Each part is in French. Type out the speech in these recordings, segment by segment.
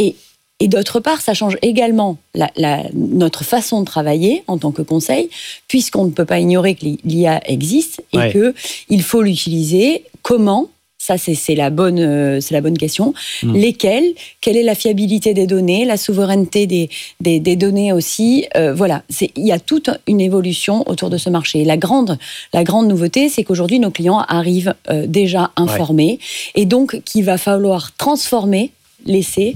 Et d'autre part, ça change également notre façon de travailler en tant que conseil, puisqu'on ne peut pas ignorer que l'IA existe et qu'il faut l'utiliser. Comment ? Ça, c'est la bonne question. Lesquelles ? Quelle est la fiabilité des données, la souveraineté des données aussi ? Voilà, il y a toute une évolution autour de ce marché. La grande nouveauté, c'est qu'aujourd'hui, nos clients arrivent déjà informés et donc qu'il va falloir transformer l'essai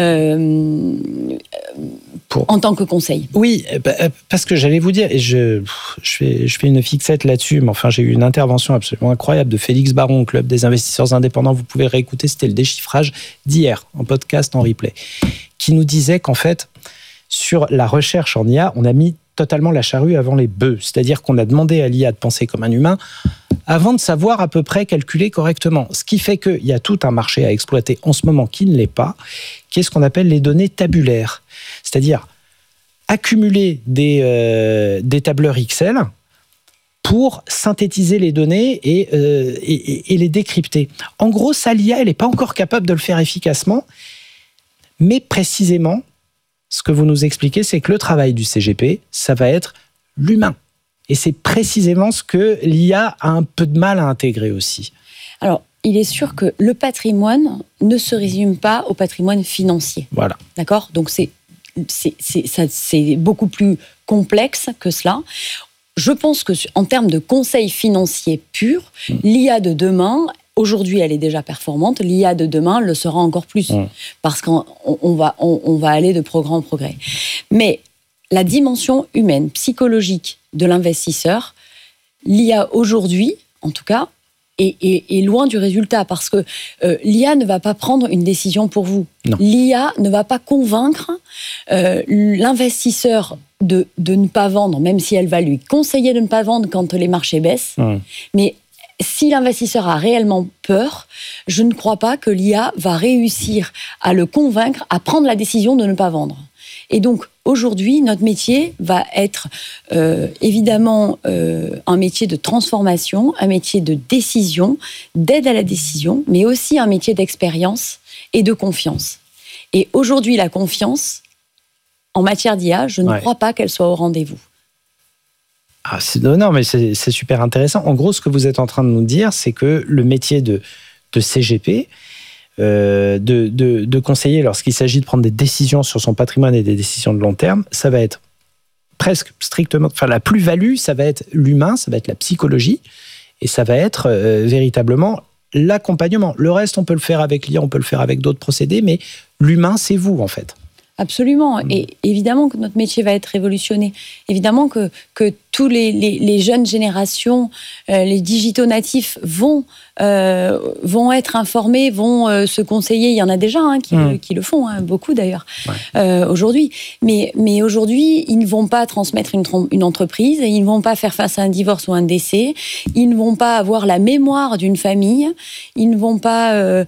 en tant que conseil. Oui, parce que j'allais vous dire, et je fais une fixette là-dessus, mais enfin j'ai eu une intervention absolument incroyable de Félix Baron au Club des investisseurs indépendants, vous pouvez réécouter, c'était le déchiffrage d'hier, en podcast, en replay, qui nous disait qu'en fait, sur la recherche en IA, on a mis totalement la charrue avant les bœufs, c'est-à-dire qu'on a demandé à l'IA de penser comme un humain, avant de savoir à peu près calculer correctement. Ce qui fait qu'il y a tout un marché à exploiter en ce moment qui ne l'est pas, qui est ce qu'on appelle les données tabulaires. C'est-à-dire accumuler des tableurs Excel pour synthétiser les données et les décrypter. En gros, ça, l'IA, elle n'est pas encore capable de le faire efficacement, mais précisément, ce que vous nous expliquez, c'est que le travail du CGP, ça va être l'humain. Et c'est précisément ce que l'IA a un peu de mal à intégrer aussi. Alors, il est sûr que le patrimoine ne se résume pas au patrimoine financier. Voilà. D'accord ? Donc, c'est beaucoup plus complexe que cela. Je pense qu'en termes de conseil financier pur, l'IA de demain, aujourd'hui, elle est déjà performante. L'IA de demain le sera encore plus. Parce qu'on va aller de progrès en progrès. Mais la dimension humaine, psychologique de l'investisseur, l'IA aujourd'hui, en tout cas, est loin du résultat parce que l'IA ne va pas prendre une décision pour vous. Non. L'IA ne va pas convaincre l'investisseur de ne pas vendre, même si elle va lui conseiller de ne pas vendre quand les marchés baissent. Mais si l'investisseur a réellement peur, je ne crois pas que l'IA va réussir à le convaincre à prendre la décision de ne pas vendre. Et donc, aujourd'hui, notre métier va être évidemment un métier de transformation, un métier de décision, d'aide à la décision, mais aussi un métier d'expérience et de confiance. Et aujourd'hui, la confiance, en matière d'IA, je ne crois pas qu'elle soit au rendez-vous. Ah, non, mais c'est super intéressant. En gros, ce que vous êtes en train de nous dire, c'est que le métier de CGP, de conseiller lorsqu'il s'agit de prendre des décisions sur son patrimoine et des décisions de long terme, ça va être presque strictement... Enfin, la plus-value, ça va être l'humain, ça va être la psychologie, et ça va être véritablement l'accompagnement. Le reste, on peut le faire avec l'IA, on peut le faire avec d'autres procédés, mais l'humain, c'est vous, en fait. Absolument. Et évidemment que notre métier va être révolutionné. Évidemment que tous les jeunes générations, les digitaux natifs vont être informés, vont se conseiller. Il y en a déjà qui le font, beaucoup d'ailleurs, aujourd'hui. Mais aujourd'hui, ils ne vont pas transmettre une entreprise, ils ne vont pas faire face à un divorce ou un décès, ils ne vont pas avoir la mémoire d'une famille, ils ne vont pas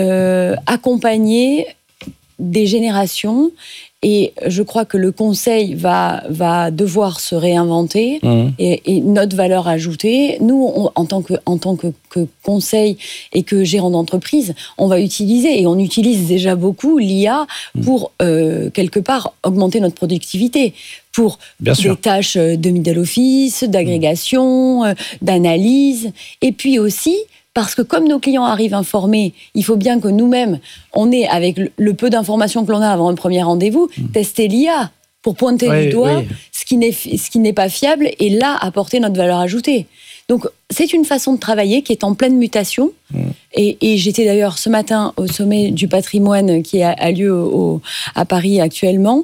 accompagner des générations, et je crois que le conseil va devoir se réinventer et notre valeur ajoutée. Nous, en tant que conseil et que gérant d'entreprise, on va utiliser, et on utilise déjà beaucoup l'IA pour, quelque part, augmenter notre productivité, pour des tâches de middle office, d'agrégation, d'analyse, et puis aussi parce que comme nos clients arrivent informés, il faut bien que nous-mêmes, on ait, avec le peu d'informations que l'on a avant un premier rendez-vous, tester l'IA pour pointer du doigt ce qui n'est pas fiable et là, apporter notre valeur ajoutée. Donc, c'est une façon de travailler qui est en pleine mutation. Et j'étais d'ailleurs ce matin au sommet du patrimoine qui a lieu à Paris actuellement,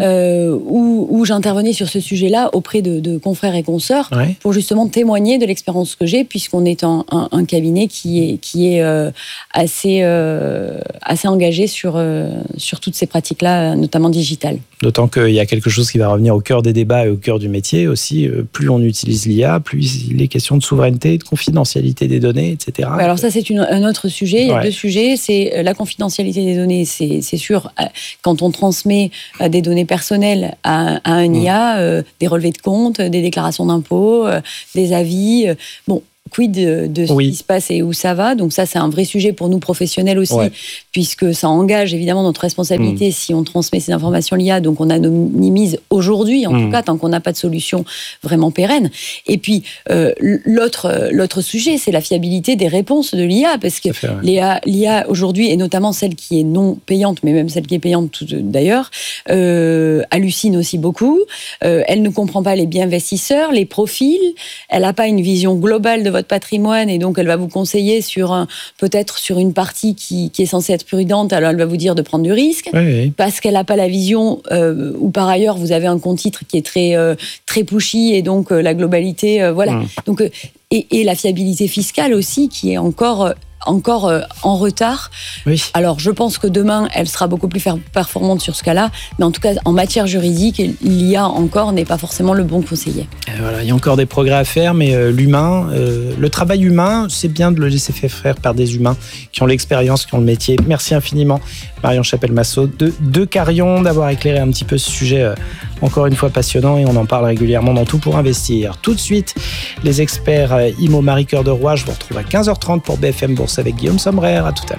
où j'intervenais sur ce sujet-là auprès de confrères et consoeurs pour justement témoigner de l'expérience que j'ai, puisqu'on est un cabinet qui est assez engagé sur toutes ces pratiques-là, notamment digitales. D'autant qu'il y a quelque chose qui va revenir au cœur des débats et au cœur du métier aussi. Plus on utilise l'IA, plus il est question de souveraineté, de confidentialité des données, etc. Alors ça, c'est un autre sujet. Il y a deux sujets. C'est la confidentialité des données, c'est sûr. Quand on transmet des données personnelles à un IA, des relevés de compte, des déclarations d'impôts, des avis. Bon, quid de ce qui se passe et où ça va. Donc ça, c'est un vrai sujet pour nous professionnels aussi, puisque ça engage évidemment notre responsabilité si on transmet ces informations l'IA. Donc on anonymise aujourd'hui, en tout cas, tant qu'on n'a pas de solution vraiment pérenne. Et puis, l'autre sujet, c'est la fiabilité des réponses de l'IA, parce que l'IA aujourd'hui, et notamment celle qui est non payante, mais même celle qui est payante d'ailleurs, hallucine aussi beaucoup. Elle ne comprend pas les bienvestisseurs, les profils. Elle n'a pas une vision globale de votre patrimoine, et donc elle va vous conseiller peut-être sur une partie qui est censée être prudente, alors elle va vous dire de prendre du risque, parce qu'elle n'a pas la vision, ou par ailleurs vous avez un compte titre qui est très pushy, et donc la globalité, voilà. Donc, et la fiabilité fiscale aussi, qui est encore en retard. Alors, je pense que demain, elle sera beaucoup plus performante sur ce cas-là, mais en tout cas, en matière juridique, l'IA encore n'est pas forcément le bon conseiller. Voilà, il y a encore des progrès à faire, mais le travail humain, c'est bien de le laisser faire par des humains qui ont l'expérience, qui ont le métier. Merci infiniment, Marion Chapelle-Massot de Carion, d'avoir éclairé un petit peu ce sujet encore une fois passionnant, et on en parle régulièrement dans Tout pour investir. Tout de suite, les experts IMO Marie-Cœur de Roy. Je vous retrouve à 15h30 pour BFM Bourse avec Guillaume Sommerer. À tout à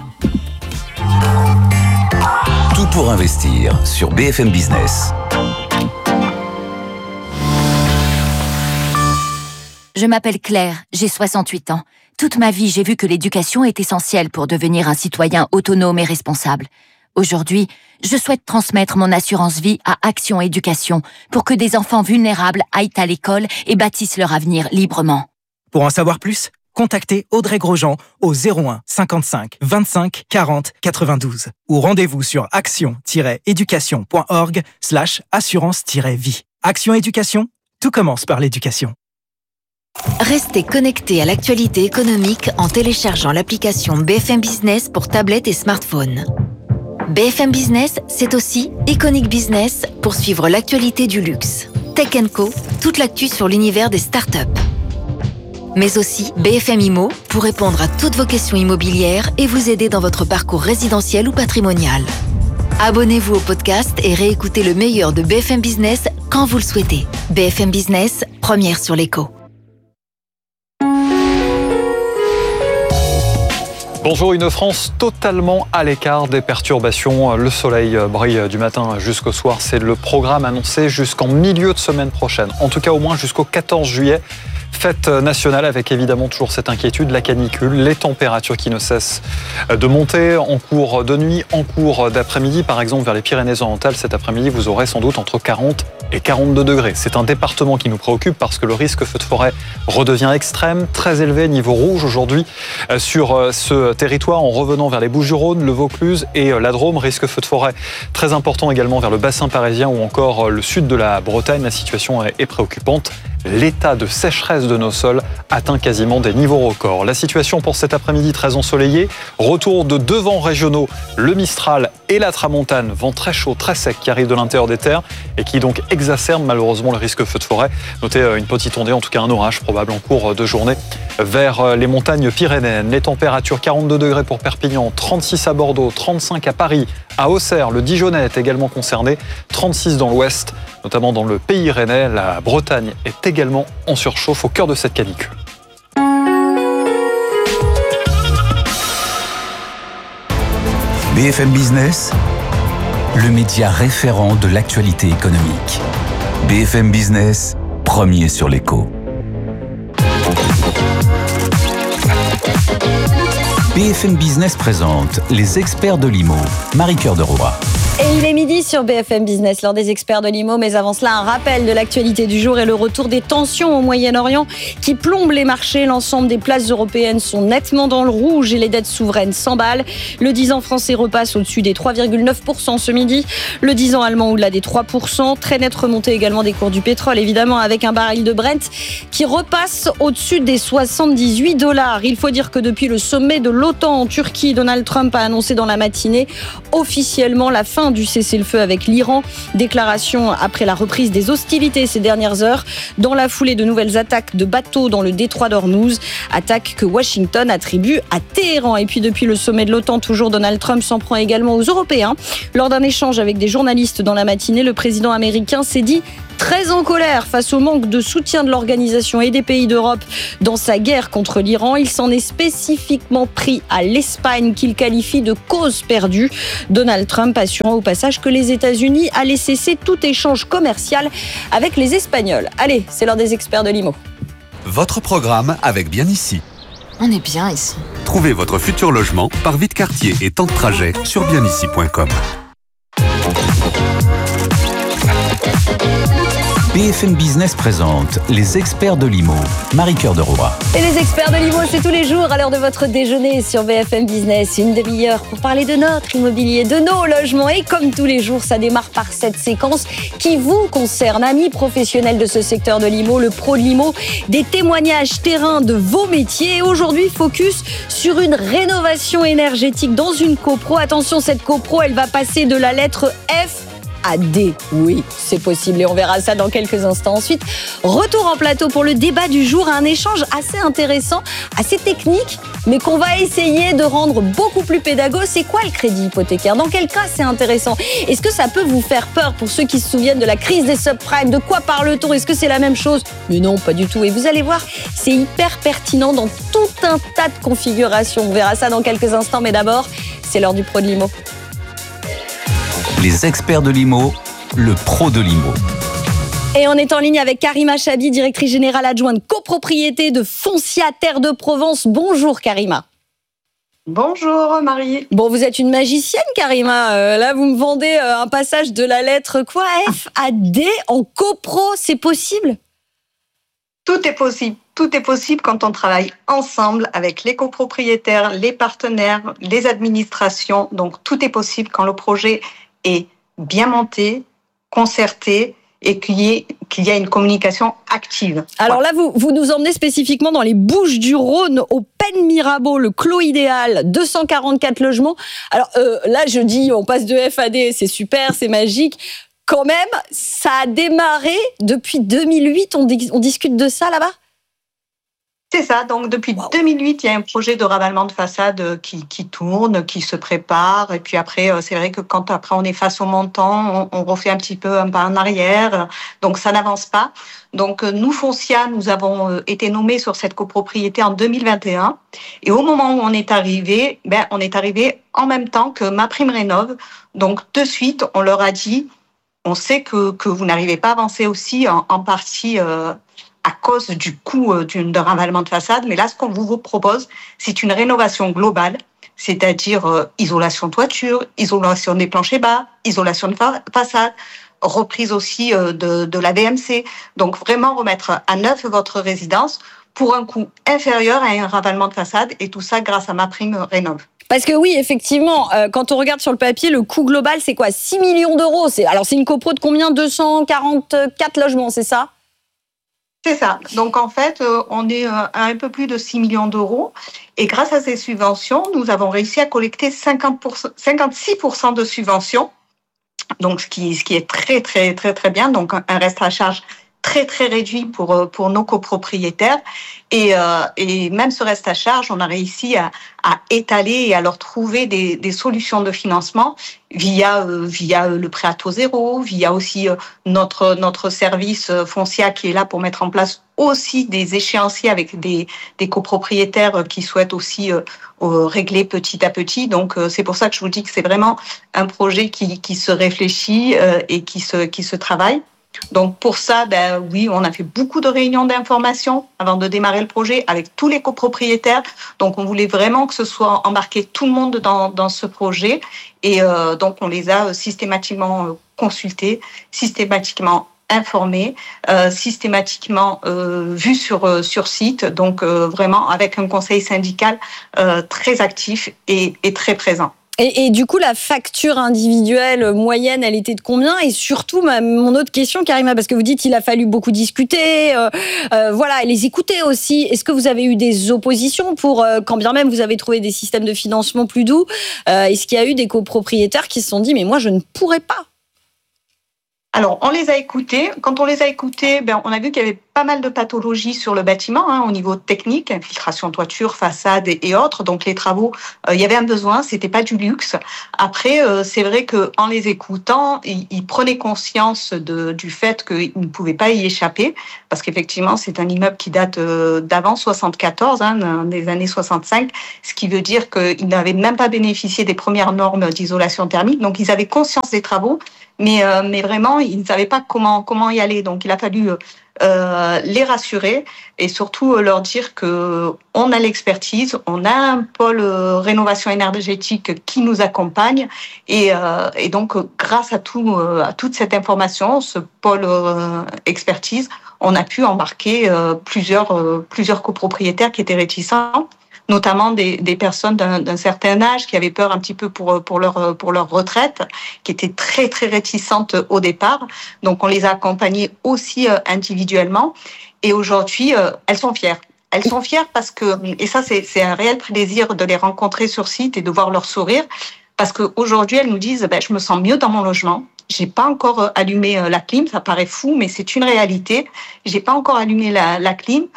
l'heure. Tout pour investir sur BFM Business. Je m'appelle Claire, j'ai 68 ans. Toute ma vie, j'ai vu que l'éducation est essentielle pour devenir un citoyen autonome et responsable. Aujourd'hui, je souhaite transmettre mon assurance vie à Action Éducation pour que des enfants vulnérables aillent à l'école et bâtissent leur avenir librement. Pour en savoir plus, contactez Audrey Grosjean au 01 55 25 40 92 ou rendez-vous sur action-éducation.org/assurance-vie. Action Éducation, tout commence par l'éducation. Restez connectés à l'actualité économique en téléchargeant l'application BFM Business pour tablette et smartphone. BFM Business, c'est aussi Iconic Business pour suivre l'actualité du luxe. Tech & Co, toute l'actu sur l'univers des startups. Mais aussi BFM Immo pour répondre à toutes vos questions immobilières et vous aider dans votre parcours résidentiel ou patrimonial. Abonnez-vous au podcast et réécoutez le meilleur de BFM Business quand vous le souhaitez. BFM Business, première sur l'écho. Bonjour, une France totalement à l'écart des perturbations. Le soleil brille du matin jusqu'au soir. C'est le programme annoncé jusqu'en milieu de semaine prochaine. En tout cas, au moins jusqu'au 14 juillet. Fête nationale avec évidemment toujours cette inquiétude, la canicule, les températures qui ne cessent de monter en cours de nuit, en cours d'après-midi. Par exemple, vers les Pyrénées-Orientales, cet après-midi, vous aurez sans doute entre 40 et 42 degrés. C'est un département qui nous préoccupe parce que le risque feu de forêt redevient extrême, très élevé, niveau rouge aujourd'hui sur ce territoire en revenant vers les Bouches-du-Rhône, le Vaucluse et la Drôme. Risque feu de forêt très important également vers le bassin parisien ou encore le sud de la Bretagne. La situation est préoccupante. L'état de sécheresse de nos sols atteint quasiment des niveaux records. La situation pour cet après-midi très ensoleillé. Retour de deux vents régionaux, le Mistral et la Tramontane. Vent très chaud, très sec qui arrive de l'intérieur des terres et qui donc exacerbe malheureusement le risque feu de forêt. Notez une petite ondée, en tout cas un orage probable en cours de journée vers les montagnes pyrénéennes. Les températures 42 degrés pour Perpignan, 36 à Bordeaux, 35 à Paris, à Auxerre. Le Dijonais est également concerné, 36 dans l'ouest, notamment dans le Pays Rennais. La Bretagne est également en surchauffe au cœur de cette canicule. BFM Business, le média référent de l'actualité économique. BFM Business, premier sur l'écho. BFM Business présente les experts de l'IMO, Marie-Cœur de Roy. Et il est midi sur BFM Business, l'heure des experts de l'IMO. Mais avant cela, un rappel de l'actualité du jour et le retour des tensions au Moyen-Orient qui plombent les marchés. L'ensemble des places européennes sont nettement dans le rouge et les dettes souveraines s'emballent. Le 10 ans français repasse au-dessus des 3,9% ce midi. Le 10 ans allemand au-delà des 3%. Très nette remontée également des cours du pétrole, évidemment, avec un baril de Brent qui repasse au-dessus des $78. Il faut dire que depuis le sommet de l'OTAN en Turquie, Donald Trump a annoncé dans la matinée officiellement la fin du cessez-le-feu avec l'Iran. Déclaration après la reprise des hostilités ces dernières heures, dans la foulée de nouvelles attaques de bateaux dans le détroit d'Ormuz, attaques que Washington attribue à Téhéran. Et puis depuis le sommet de l'OTAN, toujours Donald Trump s'en prend également aux Européens. Lors d'un échange avec des journalistes dans la matinée, le président américain s'est dit Très en colère face au manque de soutien de l'organisation et des pays d'Europe dans sa guerre contre l'Iran, il s'en est spécifiquement pris à l'Espagne qu'il qualifie de cause perdue. Donald Trump assurant au passage que les États-Unis allaient cesser tout échange commercial avec les Espagnols. Allez, c'est l'heure des experts de l'IMO. Votre programme avec Bien Ici. On est bien ici. Trouvez votre futur logement par vie de quartier et temps de trajet sur bienici.com. BFM Business présente les experts de l'IMO. Marie-Cœur de Roy. Et les experts de l'IMO, c'est tous les jours à l'heure de votre déjeuner sur BFM Business. Une demi-heure pour parler de notre immobilier, de nos logements. Et comme tous les jours, ça démarre par cette séquence qui vous concerne, amis professionnels de ce secteur de l'IMO, le pro de l'IMO, des témoignages terrain de vos métiers. Et aujourd'hui, focus sur une rénovation énergétique dans une copro. Attention, cette copro, elle va passer de la lettre F à D. Oui, c'est possible et on verra ça dans quelques instants. Ensuite, retour en plateau pour le débat du jour, un échange assez intéressant, assez technique, mais qu'on va essayer de rendre beaucoup plus pédago. C'est quoi le crédit hypothécaire? Dans quel cas c'est intéressant? Est-ce que ça peut vous faire peur pour ceux qui se souviennent de la crise des subprimes? De quoi parle-t-on? Est-ce que c'est la même chose? Mais non, pas du tout. Et vous allez voir, c'est hyper pertinent dans tout un tas de configurations. On verra ça dans quelques instants, mais d'abord, c'est l'heure du pro de l'IMO. Les experts de l'IMO, le pro de l'IMO. Et on est en ligne avec Karima Chabi, directrice générale adjointe copropriété de Foncia Terre de Provence. Bonjour Karima. Bonjour Marie. Bon, vous êtes une magicienne Karima. Là, vous me vendez un passage de la lettre quoi, F à D en copro. C'est possible? Tout est possible. Tout est possible quand on travaille ensemble avec les copropriétaires, les partenaires, les administrations. Donc tout est possible quand le projet est bien monté, concerté et qu'il y a une communication active. Alors là, vous nous emmenez spécifiquement dans les Bouches-du-Rhône, au Pen Mirabeau, le clos idéal, 244 logements. Alors là, je dis, on passe de F à D, c'est super, c'est magique. Quand même, ça a démarré depuis 2008, on discute de ça là-bas? C'est ça, donc depuis 2008, il y a un projet de ravalement de façade qui tourne, qui se prépare. Et puis après, c'est vrai que quand après on est face au montant, on refait un petit peu un pas en arrière. Donc ça n'avance pas. Donc nous, Foncia, nous avons été nommés sur cette copropriété en 2021. Et au moment où on est arrivé en même temps que MaPrimeRénov'. Donc de suite, on leur a dit, on sait que vous n'arrivez pas à avancer aussi en partie à cause du coût d'un ravalement de façade. Mais là, ce qu'on vous propose, c'est une rénovation globale, c'est-à-dire isolation de toiture, isolation des planchers bas, isolation de façade, reprise aussi de la VMC. Donc vraiment remettre à neuf votre résidence pour un coût inférieur à un ravalement de façade, et tout ça grâce à MaPrimeRénov'. Parce que oui, effectivement, quand on regarde sur le papier, le coût global, c'est quoi? 6 millions d'euros. Alors c'est une copro de combien? 244 logements, c'est ça? C'est ça. Donc, en fait, on est à un peu plus de 6 millions d'euros. Et grâce à ces subventions, nous avons réussi à collecter 56% de subventions. Donc, ce qui est très, très, très, très bien. Donc, un reste à charge très, très réduit pour nos copropriétaires. Et même ce reste à charge, on a réussi à étaler et à leur trouver des solutions de financement via le prêt à taux zéro, via aussi notre service Foncia qui est là pour mettre en place aussi des échéanciers avec des copropriétaires qui souhaitent aussi régler petit à petit. Donc c'est pour ça que je vous dis que c'est vraiment un projet qui se réfléchit et qui se travaille. Donc pour ça, oui, on a fait beaucoup de réunions d'information avant de démarrer le projet avec tous les copropriétaires. Donc on voulait vraiment que ce soit embarqué tout le monde dans ce projet. Et donc on les a systématiquement consultés, systématiquement informés, systématiquement vus sur site. Donc vraiment avec un conseil syndical très actif et très présent. Et du coup, la facture individuelle moyenne, elle était de combien? Et surtout, mon autre question, Karima, parce que vous dites qu'il a fallu beaucoup discuter, et les écouter aussi. Est-ce que vous avez eu des oppositions pour, quand bien même vous avez trouvé des systèmes de financement plus doux, est-ce qu'il y a eu des copropriétaires qui se sont dit, mais moi, je ne pourrais pas? Alors, on les a écoutés. Quand on les a écoutés, on a vu qu'il y avait pas mal de pathologies sur le bâtiment, au niveau technique, infiltration toiture, façade et autres. Donc les travaux, il y avait un besoin, c'était pas du luxe. Après, c'est vrai que en les écoutant, ils prenaient conscience du fait qu'ils ne pouvaient pas y échapper, parce qu'effectivement, c'est un immeuble qui date d'avant 74, des années 65, ce qui veut dire qu'ils n'avaient même pas bénéficié des premières normes d'isolation thermique. Donc ils avaient conscience des travaux, mais vraiment, ils ne savaient pas comment y aller. Donc il a fallu les rassurer et surtout leur dire que on a l'expertise, on a un pôle rénovation énergétique qui nous accompagne et donc grâce à toute cette information, ce pôle expertise, on a pu embarquer plusieurs copropriétaires qui étaient réticents, notamment des personnes d'un certain âge qui avaient peur un petit peu pour leur retraite, qui étaient très très réticentes au départ. Donc on les a accompagnées aussi individuellement et aujourd'hui elles sont fières. Elles sont fières parce que, et ça c'est un réel plaisir de les rencontrer sur site et de voir leur sourire, parce qu'aujourd'hui elles nous disent je me sens mieux dans mon logement. J'ai pas encore allumé la clim, ça paraît fou mais c'est une réalité. J'ai pas encore allumé la clim.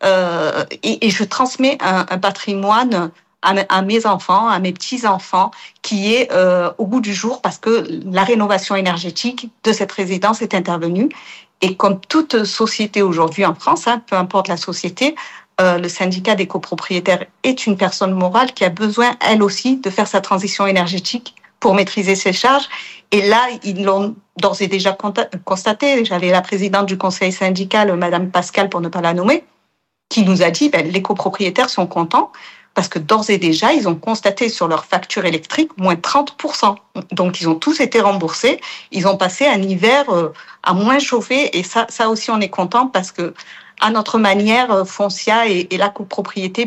Et je transmets un patrimoine à mes enfants, à mes petits-enfants, qui est au bout du jour parce que la rénovation énergétique de cette résidence est intervenue. Et comme toute société aujourd'hui en France, peu importe la société, le syndicat des copropriétaires est une personne morale qui a besoin, elle aussi, de faire sa transition énergétique pour maîtriser ses charges. Et là, ils l'ont d'ores et déjà constaté. J'avais la présidente du conseil syndical, Madame Pascal, pour ne pas la nommer, qui nous a dit les copropriétaires sont contents parce que d'ores et déjà, ils ont constaté sur leur facture électrique moins 30%. Donc, ils ont tous été remboursés. Ils ont passé un hiver à moins chauffer. Et ça aussi, on est content parce que, à notre manière, Foncia et la copropriété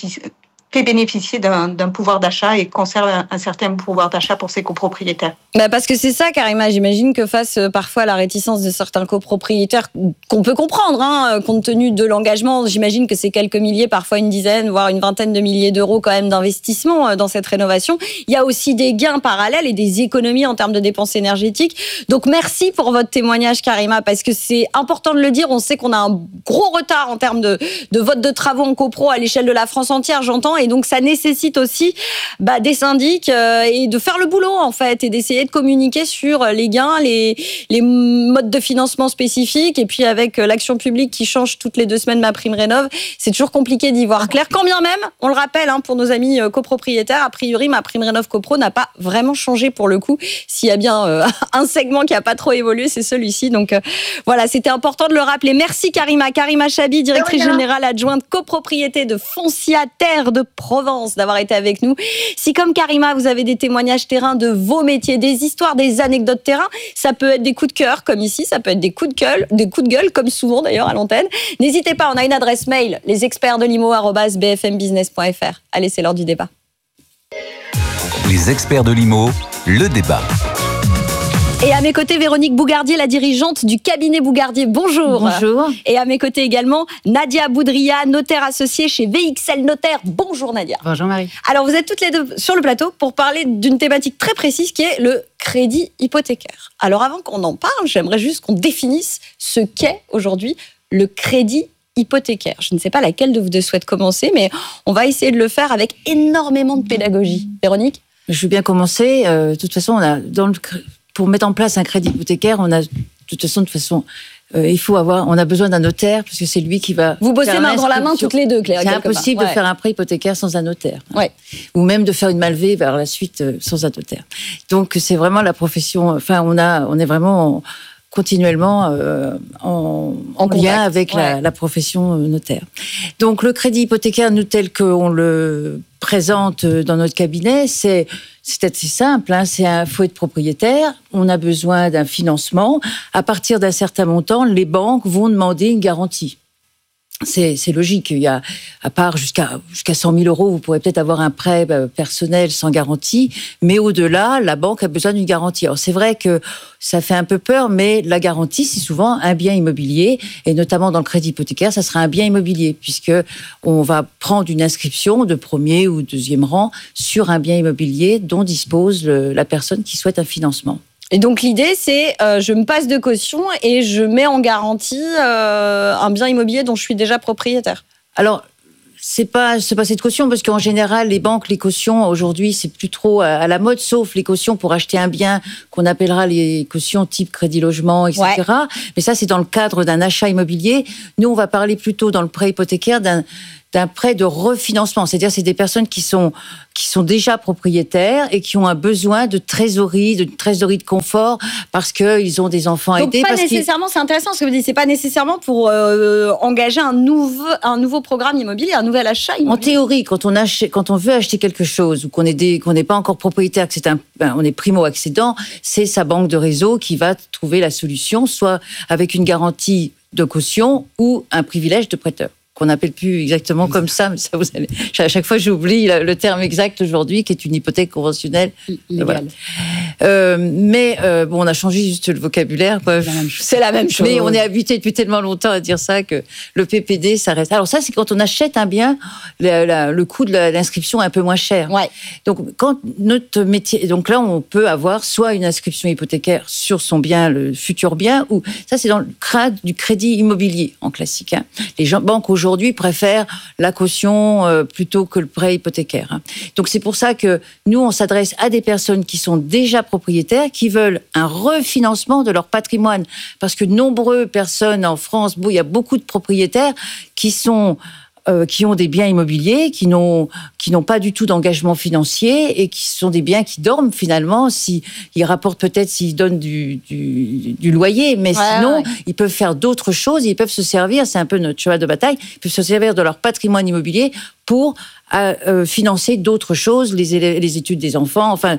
fait bénéficier d'un pouvoir d'achat et conserve un certain pouvoir d'achat pour ses copropriétaires. Parce que c'est ça, Karima. J'imagine que face parfois à la réticence de certains copropriétaires, qu'on peut comprendre, compte tenu de l'engagement, j'imagine que c'est quelques milliers, parfois une dizaine, voire une vingtaine de milliers d'euros quand même d'investissement dans cette rénovation. Il y a aussi des gains parallèles et des économies en termes de dépenses énergétiques. Donc merci pour votre témoignage, Karima, parce que c'est important de le dire. On sait qu'on a un gros retard en termes de vote de travaux en copro à l'échelle de la France entière, j'entends. Et donc, ça nécessite aussi des syndics et de faire le boulot, en fait, et d'essayer de communiquer sur les gains, les modes de financement spécifiques. Et puis, avec l'action publique qui change toutes les 2 semaines ma prime rénov, c'est toujours compliqué d'y voir clair. Quand bien même, on le rappelle, pour nos amis copropriétaires, a priori, ma prime rénov copro n'a pas vraiment changé pour le coup. S'il y a bien un segment qui n'a pas trop évolué, c'est celui-ci. Donc, voilà, c'était important de le rappeler. Merci, Karima. Karima Chabi, directrice générale adjointe copropriété de Foncia Terre de Provence, d'avoir été avec nous. Si comme Karima, vous avez des témoignages terrain de vos métiers, des histoires, des anecdotes terrain, ça peut être des coups de cœur comme ici, ça peut être des coups de gueule comme souvent d'ailleurs à l'antenne. N'hésitez pas, on a une adresse mail, lesexpertsdelimo@bfmbusiness.fr. Allez, c'est l'heure du débat. Les experts de l'IMO, le débat. Et à mes côtés, Véronique Bougardier, la dirigeante du cabinet Bougardier. Bonjour. Bonjour. Et à mes côtés également, Nadia Boudria, notaire associée chez VXL Notaire. Bonjour Nadia. Bonjour Marie. Alors vous êtes toutes les deux sur le plateau pour parler d'une thématique très précise qui est le crédit hypothécaire. Alors avant qu'on en parle, j'aimerais juste qu'on définisse ce qu'est aujourd'hui le crédit hypothécaire. Je ne sais pas laquelle de vous deux souhaite commencer, mais on va essayer de le faire avec énormément de pédagogie. Véronique ? Je veux bien commencer. De toute façon, pour mettre en place un crédit hypothécaire, on a besoin d'un notaire parce que c'est lui qui va. Vous bossez main dans la main toutes les deux, Claire. C'est impossible de faire un prêt hypothécaire sans un notaire. Ouais. Ou même de faire une malvée vers la suite sans un notaire. Donc c'est vraiment la profession. Enfin, on est vraiment continuellement en lien avec la profession notaire. Donc le crédit hypothécaire, nous tel qu'on le présente dans notre cabinet, c'est assez simple. Il faut être propriétaire, on a besoin d'un financement. À partir d'un certain montant, les banques vont demander une garantie. C'est logique. Il y a, à part jusqu'à 100 000 euros, vous pourrez peut-être avoir un prêt personnel sans garantie, mais au-delà, la banque a besoin d'une garantie. Alors c'est vrai que ça fait un peu peur, mais la garantie, c'est souvent un bien immobilier, et notamment dans le crédit hypothécaire, ça sera un bien immobilier, puisque on va prendre une inscription de premier ou deuxième rang sur un bien immobilier dont dispose la personne qui souhaite un financement. Et donc l'idée, c'est je me passe de caution et je mets en garantie un bien immobilier dont je suis déjà propriétaire. Alors, c'est pas cette caution, parce qu'en général, les banques, les cautions, aujourd'hui, c'est plus trop à la mode, sauf les cautions pour acheter un bien qu'on appellera les cautions type crédit logement, etc. Ouais. Mais ça, c'est dans le cadre d'un achat immobilier. Nous, on va parler plutôt dans le prêt hypothécaire d'un prêt de refinancement. C'est-à-dire, c'est des personnes qui sont déjà propriétaires et qui ont un besoin de trésorerie de confort parce qu'ils ont des enfants à aider. Donc, pas nécessairement, c'est intéressant ce que vous dites, c'est pas nécessairement pour engager un nouveau programme immobilier, un nouvel achat immobilier. En théorie, quand on veut acheter quelque chose ou qu'on n'est pas encore propriétaire, que on est primo-accédant, c'est sa banque de réseau qui va trouver la solution, soit avec une garantie de caution ou un privilège de prêteur, qu'on n'appelle plus exactement comme ça, mais ça vous allez. À chaque fois, j'oublie le terme exact aujourd'hui, qui est une hypothèque conventionnelle. Légale. Voilà. Bon, on a changé juste le vocabulaire. C'est la même chose. Mais on est habitué depuis tellement longtemps à dire ça que le PPD, ça reste. Alors ça, c'est quand on achète un bien, le coût de l'inscription est un peu moins cher. Ouais. Donc, quand notre métier, donc là, on peut avoir soit une inscription hypothécaire sur son bien, le futur bien, ou ça, c'est dans le cadre du crédit immobilier en classique. Hein. Les banques aujourd'hui préfèrent la caution plutôt que le prêt hypothécaire. Hein. Donc c'est pour ça que nous, on s'adresse à des personnes qui sont déjà propriétaires, qui veulent un refinancement de leur patrimoine. Parce que nombreuses personnes en France, il y a beaucoup de propriétaires qui ont des biens immobiliers, qui n'ont pas du tout d'engagement financier et qui sont des biens qui dorment finalement. Ils rapportent peut-être s'ils donnent du loyer, mais sinon, ils peuvent faire d'autres choses, ils peuvent se servir, c'est un peu notre cheval de bataille, ils peuvent se servir de leur patrimoine immobilier pour financer d'autres choses, les études des enfants, enfin,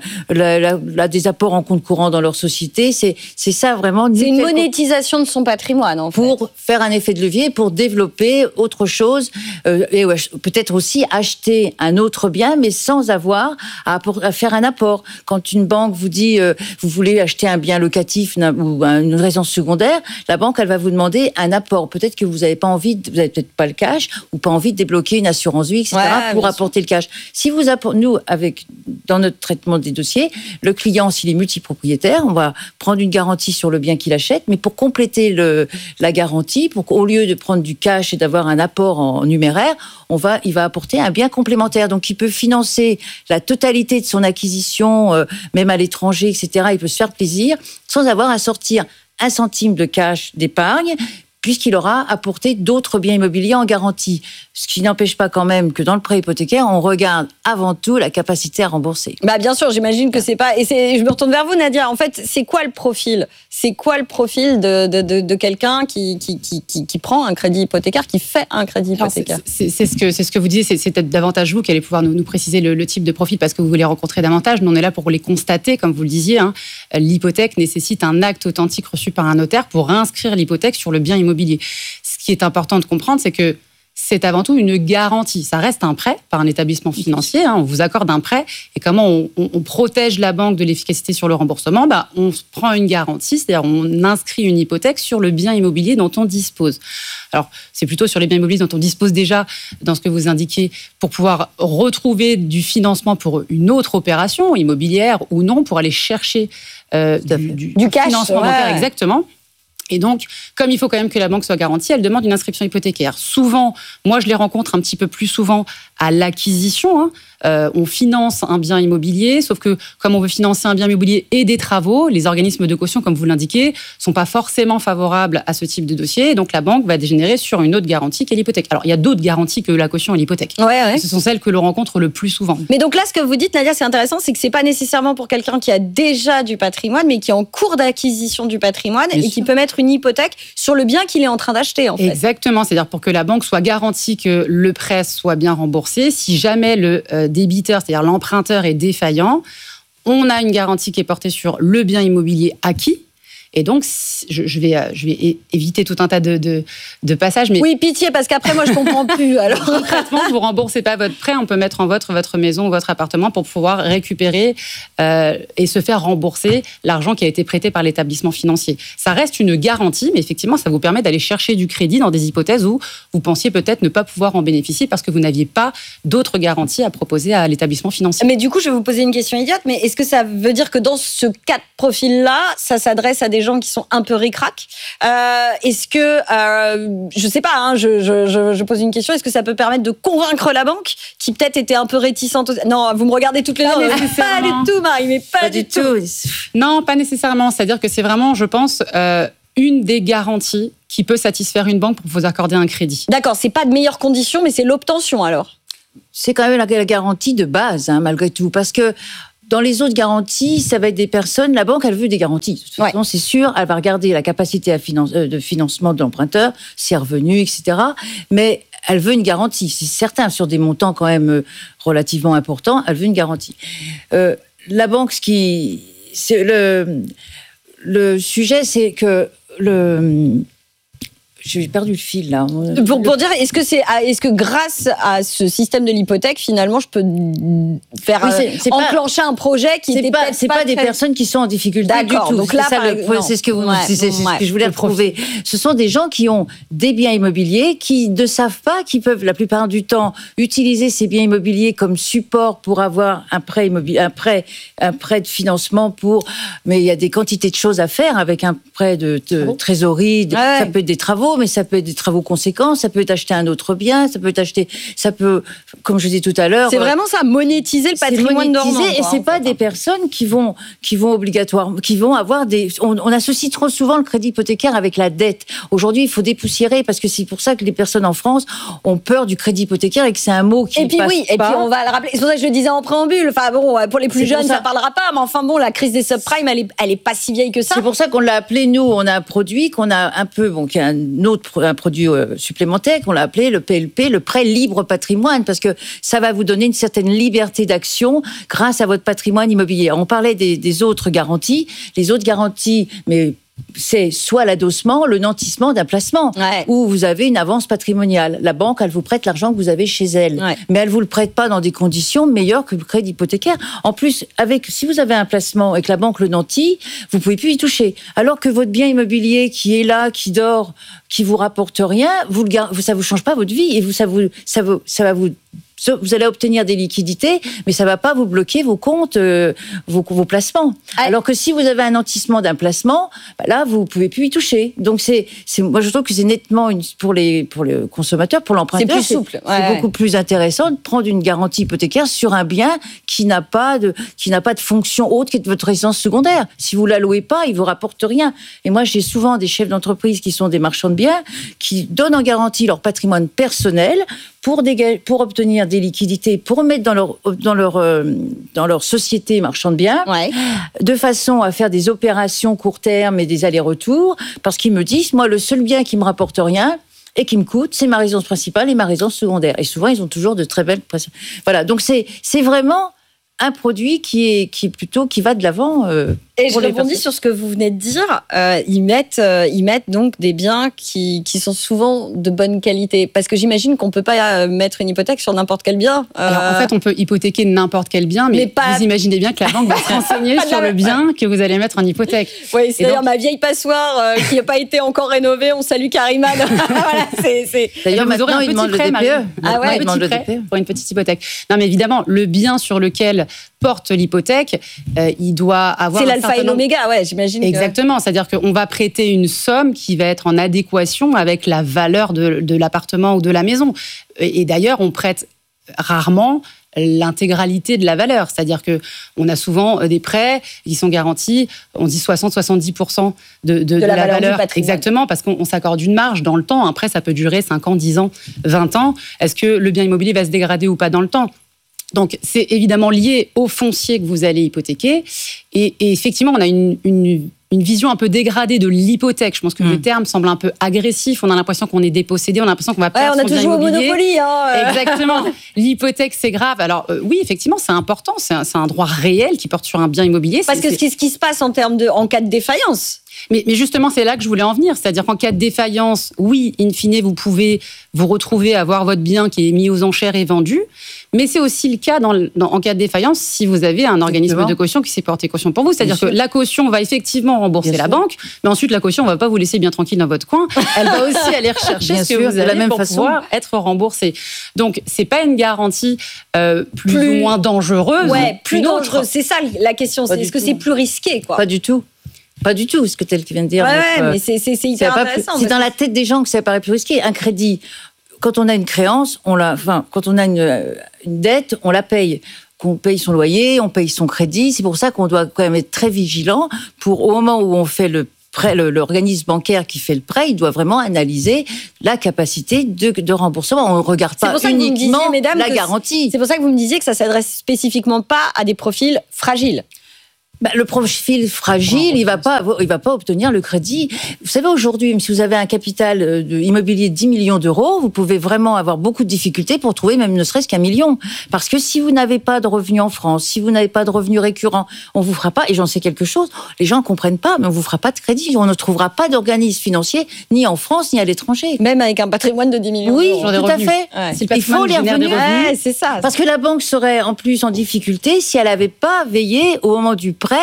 des apports en compte courant dans leur société. C'est ça vraiment. C'est une monétisation de son patrimoine, en fait. Pour faire un effet de levier, pour développer autre chose, et peut-être aussi acheter un autre bien, mais sans avoir à faire un apport. Quand une banque vous dit, vous voulez acheter un bien locatif ou une résidence secondaire, la banque, elle va vous demander un apport. Peut-être que vous n'avez pas envie, vous n'avez peut-être pas le cash, ou pas envie de débloquer une assurance vie, etc., pour apporter le cash. Si nous, dans notre traitement des dossiers, le client, s'il est multipropriétaire, on va prendre une garantie sur le bien qu'il achète, mais pour compléter la garantie, au lieu de prendre du cash et d'avoir un apport en numéraire, il va apporter un bien complémentaire. Donc, il peut financer la totalité de son acquisition, même à l'étranger, etc. Il peut se faire plaisir sans avoir à sortir 1 centime de cash d'épargne, puisqu'il aura apporté d'autres biens immobiliers en garantie. Ce qui n'empêche pas quand même que dans le prêt hypothécaire, on regarde avant tout la capacité à rembourser. Bien sûr, j'imagine que c'est pas... je me retourne vers vous, Nadia. En fait, c'est quoi le profil ? C'est quoi le profil de quelqu'un qui prend un crédit hypothécaire, qui fait un crédit hypothécaire ? C'est ce que vous disiez, c'est peut-être davantage vous qui allez pouvoir nous préciser le type de profil, parce que vous voulez rencontrer davantage. Nous, on est là pour les constater, comme vous le disiez. Hein. L'hypothèque nécessite un acte authentique reçu par un notaire pour inscrire l'hypothèque sur le bien immobilier. Ce qui est important de comprendre, c'est que c'est avant tout une garantie. Ça reste un prêt par un établissement financier. Hein, on vous accorde un prêt. Et comment on protège la banque de l'efficacité sur le remboursement ? On prend une garantie, c'est-à-dire on inscrit une hypothèque sur le bien immobilier dont on dispose. Alors, c'est plutôt sur les biens immobiliers dont on dispose déjà, dans ce que vous indiquez, pour pouvoir retrouver du financement pour une autre opération immobilière ou non, pour aller chercher du cash, financement bancaire, exactement. Et donc, comme il faut quand même que la banque soit garantie, elle demande une inscription hypothécaire. Souvent, moi je les rencontre un petit peu plus souvent à l'acquisition. Hein. On finance un bien immobilier, sauf que comme on veut financer un bien immobilier et des travaux, les organismes de caution, comme vous l'indiquez, sont pas forcément favorables à ce type de dossier. Donc la banque va dégénérer sur une autre garantie qu'est l'hypothèque. Alors il y a d'autres garanties que la caution et l'hypothèque. Ouais. Ce sont celles que l'on rencontre le plus souvent. Mais donc là, ce que vous dites, Nadia, c'est intéressant, c'est que c'est pas nécessairement pour quelqu'un qui a déjà du patrimoine, mais qui est en cours d'acquisition du patrimoine et qui peut mettre une hypothèque sur le bien qu'il est en train d'acheter, en fait. Exactement, c'est-à-dire pour que la banque soit garantie que le prêt soit bien remboursé. Si jamais le débiteur, c'est-à-dire l'emprunteur, est défaillant, on a une garantie qui est portée sur le bien immobilier acquis. Et donc, je vais éviter tout un tas de passages. Mais oui, pitié, parce qu'après, moi, je comprends plus. Alors, concrètement, vous remboursez pas votre prêt, on peut mettre en votre maison, votre appartement pour pouvoir récupérer et se faire rembourser l'argent qui a été prêté par l'établissement financier. Ça reste une garantie, mais effectivement, ça vous permet d'aller chercher du crédit dans des hypothèses où vous pensiez peut-être ne pas pouvoir en bénéficier parce que vous n'aviez pas d'autres garanties à proposer à l'établissement financier. Mais du coup, je vais vous poser une question idiote, mais est-ce que ça veut dire que dans ce cas de profil-là, ça s'adresse à des gens qui sont un peu ric-rac ? Est-ce que, je sais pas, hein, je pose une question, est-ce que ça peut permettre de convaincre la banque qui peut-être était un peu réticente ? Non, vous me regardez toutes les deux. Pas du tout, Marie, mais pas du tout. Non, pas nécessairement. C'est-à-dire que c'est vraiment, je pense, une des garanties qui peut satisfaire une banque pour vous accorder un crédit. D'accord, c'est pas de meilleures conditions, mais c'est l'obtention alors. C'est quand même la garantie de base, hein, malgré tout, parce que dans les autres garanties, ça va être des personnes. La banque, elle veut des garanties. De toute façon, c'est sûr, elle va regarder la capacité de financement de l'emprunteur, ses revenus, etc. Mais elle veut une garantie. C'est certain, sur des montants quand même relativement importants, elle veut une garantie. La banque, le sujet, c'est que j'ai perdu le fil là. Pour dire, est-ce que grâce à ce système de l'hypothèque, finalement, je peux faire enclencher un projet qui n'était peut-être c'est pas des personnes qui sont en difficulté du tout. Donc là, c'est ce que je voulais prouver. Ce sont des gens qui ont des biens immobiliers, qui ne savent pas, qui peuvent la plupart du temps utiliser ces biens immobiliers comme support pour avoir un prêt immobilier, un prêt de financement mais il y a des quantités de choses à faire avec un prêt de trésorerie. Ça peut être des travaux. Mais ça peut être des travaux conséquents, ça peut être acheter un autre bien, ça peut, comme je disais tout à l'heure... C'est vraiment ça, monétiser le patrimoine normand. Et c'est pas des personnes qui vont obligatoirement, qui vont avoir des... On associe trop souvent le crédit hypothécaire avec la dette. Aujourd'hui, il faut dépoussiérer, parce que c'est pour ça que les personnes en France ont peur du crédit hypothécaire et que c'est un mot qui passe pas. Et puis on va le rappeler, c'est pour ça que je le disais en préambule, enfin bon, pour les plus jeunes, ça parlera pas, mais enfin bon, la crise des subprimes, elle est pas si vieille que ça. C'est pour ça qu'on l'a appelé, nous, on a un produit qu'on a un peu, qui a un produit supplémentaire qu'on l'a appelé le PLP, le prêt libre patrimoine, parce que ça va vous donner une certaine liberté d'action grâce à votre patrimoine immobilier. On parlait des autres garanties. Les autres garanties, mais c'est soit l'adossement, le nantissement d'un placement, où vous avez une avance patrimoniale. La banque, elle vous prête l'argent que vous avez chez elle, mais elle vous le prête pas dans des conditions meilleures que le crédit hypothécaire. En plus, si vous avez un placement et que la banque le nantit, vous pouvez plus y toucher. Alors que votre bien immobilier qui est là, qui dort, qui vous rapporte rien, ça vous change pas votre vie et vous allez obtenir des liquidités, mais ça va pas vous bloquer vos comptes, vos placements. Alors que si vous avez un nantissement d'un placement, là, vous pouvez plus y toucher. Donc moi, je trouve que c'est nettement pour les consommateurs, pour l'emprunteur, c'est plus souple. C'est beaucoup plus intéressant de prendre une garantie hypothécaire sur un bien qui n'a pas de fonction autre que votre résidence secondaire. Si vous la louez pas, il vous rapporte rien. Et moi, j'ai souvent des chefs d'entreprise qui sont des marchands de biens, qui donnent en garantie leur patrimoine personnel pour obtenir des liquidités, pour mettre dans leur société marchand de biens, de façon à faire des opérations court terme et des allers-retours, parce qu'ils me disent, moi, le seul bien qui me rapporte rien et qui me coûte, c'est ma résidence principale et ma résidence secondaire. Et souvent, ils ont toujours de très belles... Voilà, donc c'est vraiment un produit qui va de l'avant. Et je rebondis sur ce que vous venez de dire. Ils mettent donc des biens qui sont souvent de bonne qualité. Parce que j'imagine qu'on peut pas mettre une hypothèque sur n'importe quel bien. Alors en fait, on peut hypothéquer n'importe quel bien, mais vous imaginez bien que la banque va se renseigner sur le bien que vous allez mettre en hypothèque. Oui, c'est-à-dire ma vieille passoire qui n'a pas été encore rénovée. On salue Karima. Voilà, c'est... D'ailleurs, vous aurez un petit prêt, Marie. Pour une petite hypothèque. Non, mais évidemment, le bien sur lequel porte l'hypothèque, il doit avoir... C'est l'alpha et l'oméga, j'imagine. Exactement, c'est-à-dire qu'on va prêter une somme qui va être en adéquation avec la valeur de l'appartement ou de la maison. Et d'ailleurs, on prête rarement l'intégralité de la valeur. C'est-à-dire qu'on a souvent des prêts qui sont garantis, on dit 60-70% de la valeur. Exactement, parce qu'on s'accorde une marge dans le temps. Un prêt, ça peut durer 5 ans, 10 ans, 20 ans. Est-ce que le bien immobilier va se dégrader ou pas dans le temps ? Donc, c'est évidemment lié au foncier que vous allez hypothéquer. Et effectivement, on a une vision un peu dégradée de l'hypothèque. Je pense que le terme semble un peu agressif. On a l'impression qu'on est dépossédé, on a l'impression qu'on va perdre son bien immobilier. On a toujours au Monopoly. Exactement. L'hypothèque, c'est grave. Alors, oui, effectivement, c'est important. C'est un droit réel qui porte sur un bien immobilier. Parce que ce qui se passe en cas de défaillance. Mais justement, c'est là que je voulais en venir. C'est-à-dire qu'en cas de défaillance, oui, in fine, vous pouvez vous retrouver à avoir votre bien qui est mis aux enchères et vendu. Mais c'est aussi le cas en cas de défaillance si vous avez un organisme de caution qui s'est porté caution pour vous. C'est-à-dire que la caution va effectivement rembourser la banque, mais ensuite la caution ne va pas vous laisser bien tranquille dans votre coin. Elle va aussi aller rechercher ce que vous avez pour pouvoir être remboursé. Donc, ce n'est pas une garantie plus ou moins dangereuse. Ouais, plus dangereuse. C'est ça la question. Est-ce que c'est plus risqué, quoi? Pas du tout. Pas du tout, ce que tel qui vient de dire. Mais c'est hyper intéressant. C'est dans la tête des gens que ça paraît plus risqué. Un crédit, quand on a une créance, quand on a une dette, on la paye. Qu'on paye son loyer, on paye son crédit. C'est pour ça qu'on doit quand même être très vigilant au moment où on fait le prêt, l'organisme bancaire qui fait le prêt, il doit vraiment analyser la capacité de remboursement. On ne regarde pas uniquement la garantie. C'est pour ça que vous me disiez que ça ne s'adresse spécifiquement pas à des profils fragiles. Le profil fragile, il va pas obtenir le crédit. Vous savez, aujourd'hui, même si vous avez un capital immobilier de 10 millions d'euros, vous pouvez vraiment avoir beaucoup de difficultés pour trouver même ne serait-ce qu'1 million. Parce que si vous n'avez pas de revenus en France, si vous n'avez pas de revenus récurrents, on vous fera pas, et j'en sais quelque chose, les gens comprennent pas, mais on vous fera pas de crédit. On ne trouvera pas d'organisme financier, ni en France, ni à l'étranger. Même avec un patrimoine de 10 millions d'euros. Oui, tout à fait. Ouais. Il faut les revenus. Ouais, c'est ça. Parce que la banque serait en plus en difficulté si elle n'avait pas veillé au moment du prêt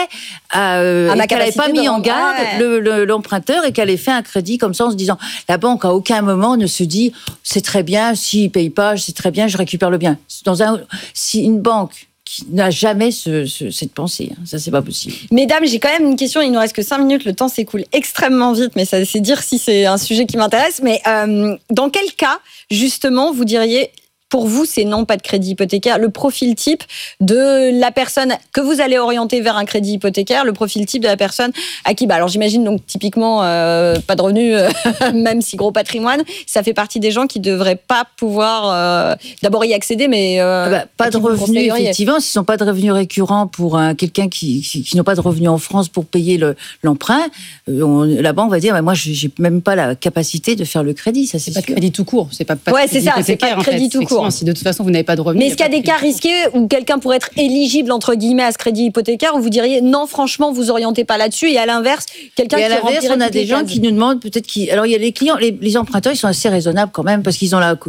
et qu'elle n'avait pas mis en garde l'emprunteur et qu'elle ait fait un crédit comme ça en se disant la banque à aucun moment ne se dit c'est très bien, s'il ne paye pas, c'est très bien, je récupère le bien. Si une banque qui n'a jamais cette pensée, ça c'est pas possible. Mesdames, j'ai quand même une question, il nous reste que 5 minutes, le temps s'écoule extrêmement vite, mais ça c'est dire si c'est un sujet qui m'intéresse, mais dans quel cas justement vous diriez pour vous, c'est non, pas de crédit hypothécaire. Le profil type de la personne que vous allez orienter vers un crédit hypothécaire, le profil type de la personne à qui, alors j'imagine donc typiquement pas de revenus, même si gros patrimoine, ça fait partie des gens qui devraient pas pouvoir d'abord y accéder, mais pas de revenus effectivement. S'ils n'ont pas de revenus récurrents pour quelqu'un qui n'ont pas de revenus en France pour payer l'emprunt, la banque va dire moi j'ai même pas la capacité de faire le crédit. Ça c'est pas de crédit tout court. C'est pas ouais, c'est ça. C'est pas de crédit tout court. Si de toute façon vous n'avez pas de revenus. Mais est-ce qu'il y a des cas risqués où quelqu'un pourrait être éligible entre guillemets à ce crédit hypothécaire où vous diriez non, franchement, vous orientez pas là-dessus, et à l'inverse, quelqu'un qui remplirait on a des gens qui nous demandent peut-être alors il y a les clients, les emprunteurs, ils sont assez raisonnables quand même parce qu'ils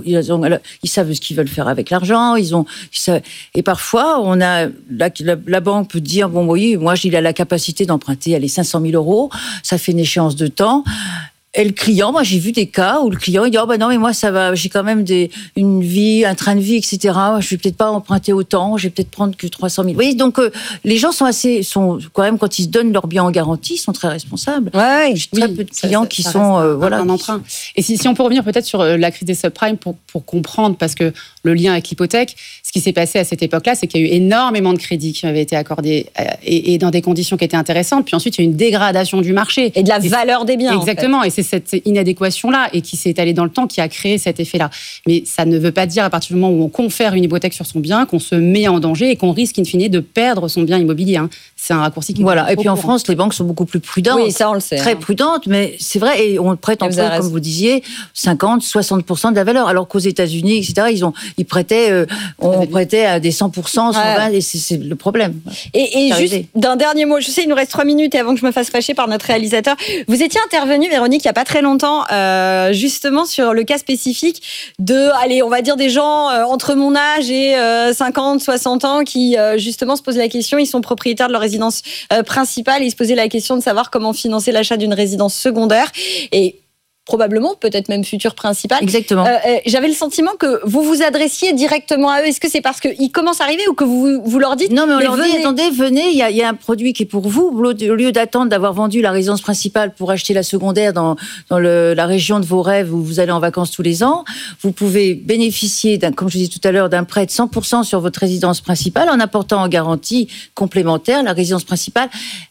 ils savent ce qu'ils veulent faire avec l'argent, et parfois on a la banque peut dire bon oui, moi il a la capacité d'emprunter 500 000 euros, ça fait une échéance de temps. Et le client, moi j'ai vu des cas où le client il dit non mais moi ça va, j'ai quand même une vie, un train de vie, etc. Je vais peut-être pas emprunter autant, je vais peut-être prendre que 300 000. Vous voyez, donc les gens sont quand même quand ils se donnent leur bien en garantie, ils sont très responsables. Ouais, j'ai très peu de clients qui sont un emprunt. Et si on peut revenir peut-être sur la crise des subprimes pour comprendre, parce que le lien avec l'hypothèque, ce qui s'est passé à cette époque-là, c'est qu'il y a eu énormément de crédits qui avaient été accordés et dans des conditions qui étaient intéressantes. Puis ensuite il y a eu une dégradation du marché et de la valeur des biens. Exactement. En fait. Et c'est cette inadéquation-là et qui s'est étalée dans le temps qui a créé cet effet-là. Mais ça ne veut pas dire à partir du moment où on confère une hypothèque sur son bien qu'on se met en danger et qu'on risque in fine de perdre son bien immobilier. C'est un raccourci qui voilà. Et puis en France, les banques sont beaucoup plus prudentes. Oui, ça on le sait. Très prudentes, mais c'est vrai. Et on prête entre eux, comme vous disiez, 50-60% de la valeur. Alors qu'aux États-Unis, etc., ils prêtaient, on prêtait à des 100%, 120%, et c'est le problème. Et juste d'un dernier mot, je sais, il nous reste 3 minutes et avant que je me fasse fâcher par notre réalisateur, vous étiez intervenue, Véronique, il n'y a pas très longtemps, justement sur le cas spécifique on va dire des gens entre mon âge et 50, 60 ans qui justement se posent la question, ils sont propriétaires de leur résidence principale et ils se posaient la question de savoir comment financer l'achat d'une résidence secondaire et probablement, peut-être même future principale. Exactement. J'avais le sentiment que vous vous adressiez directement à eux. Est-ce que c'est parce qu'ils commencent à arriver ou que vous leur dites non, mais on leur dit, attendez, venez, il y a un produit qui est pour vous. Au lieu d'attendre d'avoir vendu la résidence principale pour acheter la secondaire dans la région de vos rêves où vous allez en vacances tous les ans, vous pouvez bénéficier, comme je disais tout à l'heure, d'un prêt de 100% sur votre résidence principale en apportant en garantie complémentaire la résidence principale.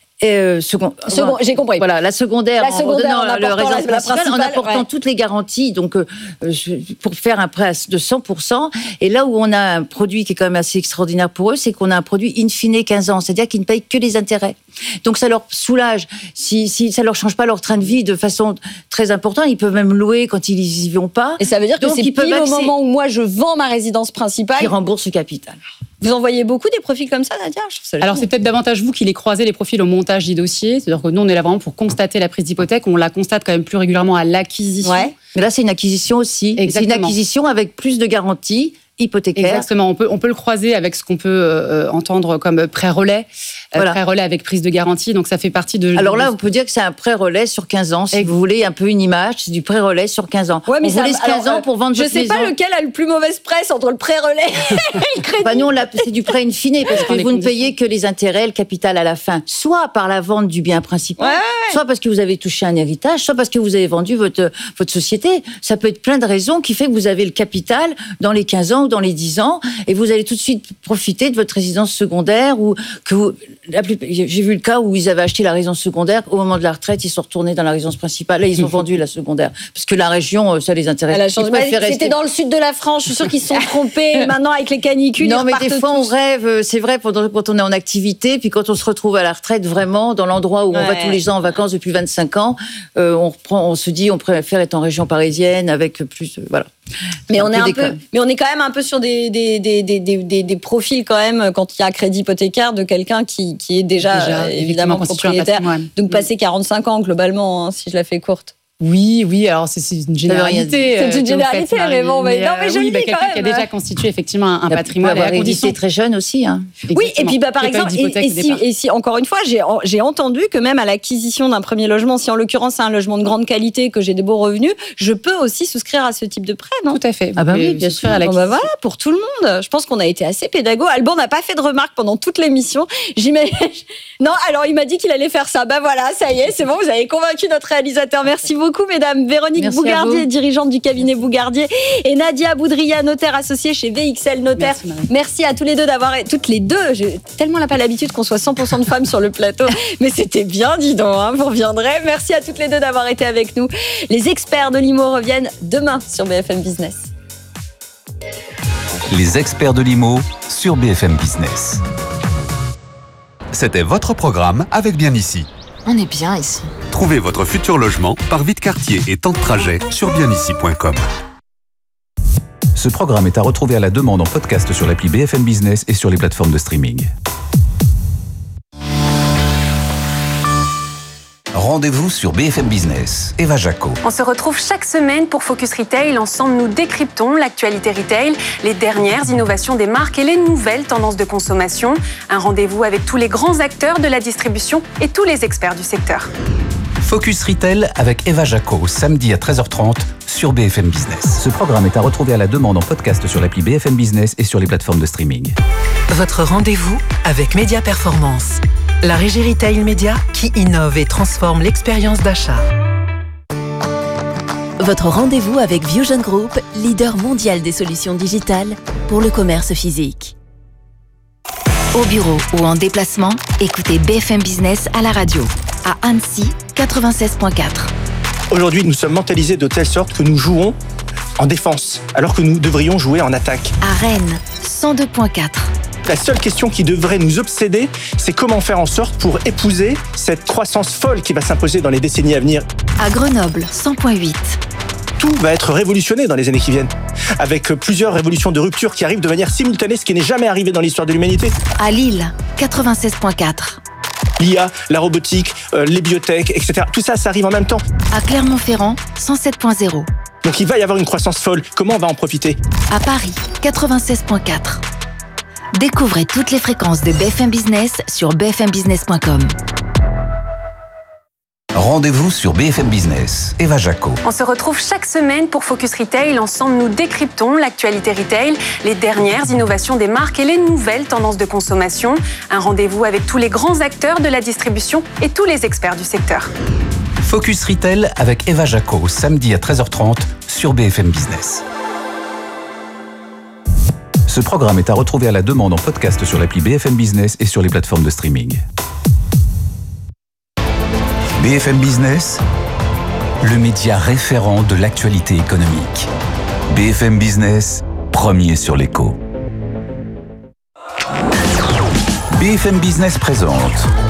J'ai compris. Voilà, la secondaire en donnant le résidence principale, en apportant toutes les garanties, donc pour faire un prêt de 100%. Et là où on a un produit qui est quand même assez extraordinaire pour eux, c'est qu'on a un produit in fine 15 ans, c'est-à-dire qu'ils ne payent que les intérêts. Donc ça leur soulage. Si ça leur change pas leur train de vie de façon très importante, ils peuvent même louer quand ils y vont pas. Et ça veut dire que c'est pile au moment où moi je vends ma résidence principale qui rembourse le capital. Vous en voyez beaucoup des profils comme ça, Nadia? Alors, c'est peut-être davantage vous qui les croisez, les profils au montage des dossiers. C'est-à-dire que nous, on est là vraiment pour constater la prise d'hypothèque. On la constate quand même plus régulièrement à l'acquisition. Ouais. Mais là, c'est une acquisition aussi. Exactement. C'est une acquisition avec plus de garanties hypothécaires. Exactement. On peut le croiser avec ce qu'on peut entendre comme prêt-relais. Voilà. Prêt-relais avec prise de garantie. Donc, ça fait partie de... Alors là, on peut dire que c'est un prêt-relais sur 15 ans. Si vous voulez un peu une image, c'est du prêt-relais sur 15 ans. Ouais, mais on vous laisse 15 ans pour vendre votre maison. Je sais pas lequel a le plus mauvaise presse entre le prêt-relais et le crédit. Bah nous, c'est du prêt in fine, parce que vous ne payez que les intérêts, le capital à la fin. Soit par la vente du bien principal, soit parce que vous avez touché un héritage, soit parce que vous avez vendu votre société. Ça peut être plein de raisons qui fait que vous avez le capital dans les 15 ans ou dans les 10 ans, et vous allez tout de suite profiter de votre résidence secondaire, ou que vous... J'ai vu le cas où ils avaient acheté la résidence secondaire, au moment de la retraite, ils sont retournés dans la résidence principale. Là, ils ont vendu la secondaire. Parce que la région, ça les intéresse. C'était dans le sud de la France, je suis sûre qu'ils se sont trompés. Maintenant, avec les canicules, non, mais des fois, on rêve, c'est vrai, quand on est en activité, puis quand on se retrouve à la retraite, vraiment, dans l'endroit où on va tous les ans en vacances depuis 25 ans, on se dit, on préfère être en région parisienne, avec plus, voilà. Mais on est quand même un peu sur des profils quand même, quand il y a crédit hypothécaire, de quelqu'un qui est déjà évidemment propriétaire. Donc passer 45 ans globalement, si je la fais courte. Oui, alors c'est une généralité. C'est une généralité, mais bon, mais non, mais je le dis quand quelqu'un même. qui a déjà constitué effectivement un patrimoine. À condition très jeune aussi. Hein. Oui, et puis par exemple, et si encore une fois, j'ai entendu que même à l'acquisition d'un premier logement, si en l'occurrence c'est un logement de grande qualité, que j'ai de beaux revenus, je peux aussi souscrire à ce type de prêt, non? Tout à fait. Ah bah oui, bien sûr. Voilà, pour tout le monde. Je pense qu'on a été assez pédago. Alban n'a pas fait de remarques pendant toute l'émission. Non, alors il m'a dit qu'il allait faire ça. Bah voilà, ça y est, c'est bon, vous avez convaincu notre réalisateur. Merci beaucoup, mesdames. Véronique Bougardier, dirigeante du cabinet Bougardier, et Nadia Boudria, notaire associée chez VXL Notaire. Merci à tous les deux toutes les deux. J'ai tellement pas l'habitude qu'on soit 100% de femmes sur le plateau, mais c'était bien, dis donc, hein, vous reviendrez. Merci à toutes les deux d'avoir été avec nous. Les experts de l'IMO reviennent demain sur BFM Business. Les experts de l'IMO sur BFM Business. C'était votre programme avec Bien Ici. On est bien ici. Trouvez votre futur logement par Vite-Cartier et temps de trajet sur bienici.com. Ce programme est à retrouver à la demande en podcast sur l'appli BFM Business et sur les plateformes de streaming. Rendez-vous sur BFM Business. Eva Jaco. On se retrouve chaque semaine pour Focus Retail. Ensemble, nous décryptons l'actualité retail, les dernières innovations des marques et les nouvelles tendances de consommation. Un rendez-vous avec tous les grands acteurs de la distribution et tous les experts du secteur. Focus Retail avec Eva Jaco, samedi à 13h30 sur BFM Business. Ce programme est à retrouver à la demande en podcast sur l'appli BFM Business et sur les plateformes de streaming. Votre rendez-vous avec Média Performance, la régie retail média qui innove et transforme l'expérience d'achat. Votre rendez-vous avec Vision Group, leader mondial des solutions digitales pour le commerce physique. Au bureau ou en déplacement, écoutez BFM Business à la radio. À Annecy, 96.4. Aujourd'hui, nous sommes mentalisés de telle sorte que nous jouons en défense, alors que nous devrions jouer en attaque. À Rennes, 102.4. La seule question qui devrait nous obséder, c'est comment faire en sorte pour épouser cette croissance folle qui va s'imposer dans les décennies à venir. À Grenoble, 100.8. Tout va être révolutionné dans les années qui viennent, avec plusieurs révolutions de rupture qui arrivent de manière simultanée, ce qui n'est jamais arrivé dans l'histoire de l'humanité. À Lille, 96.4. L'IA, la robotique, les biotech, etc. Tout ça, ça arrive en même temps. À Clermont-Ferrand, 107.0. Donc il va y avoir une croissance folle. Comment on va en profiter? À Paris, 96.4. Découvrez toutes les fréquences de BFM Business sur bfmbusiness.com. Rendez-vous sur BFM Business. Eva Jaco. On se retrouve chaque semaine pour Focus Retail. Ensemble, nous décryptons l'actualité retail, les dernières innovations des marques et les nouvelles tendances de consommation. Un rendez-vous avec tous les grands acteurs de la distribution et tous les experts du secteur. Focus Retail avec Eva Jaco, samedi à 13h30 sur BFM Business. Ce programme est à retrouver à la demande en podcast sur l'appli BFM Business et sur les plateformes de streaming. BFM Business, le média référent de l'actualité économique. BFM Business, premier sur l'écho. BFM Business présente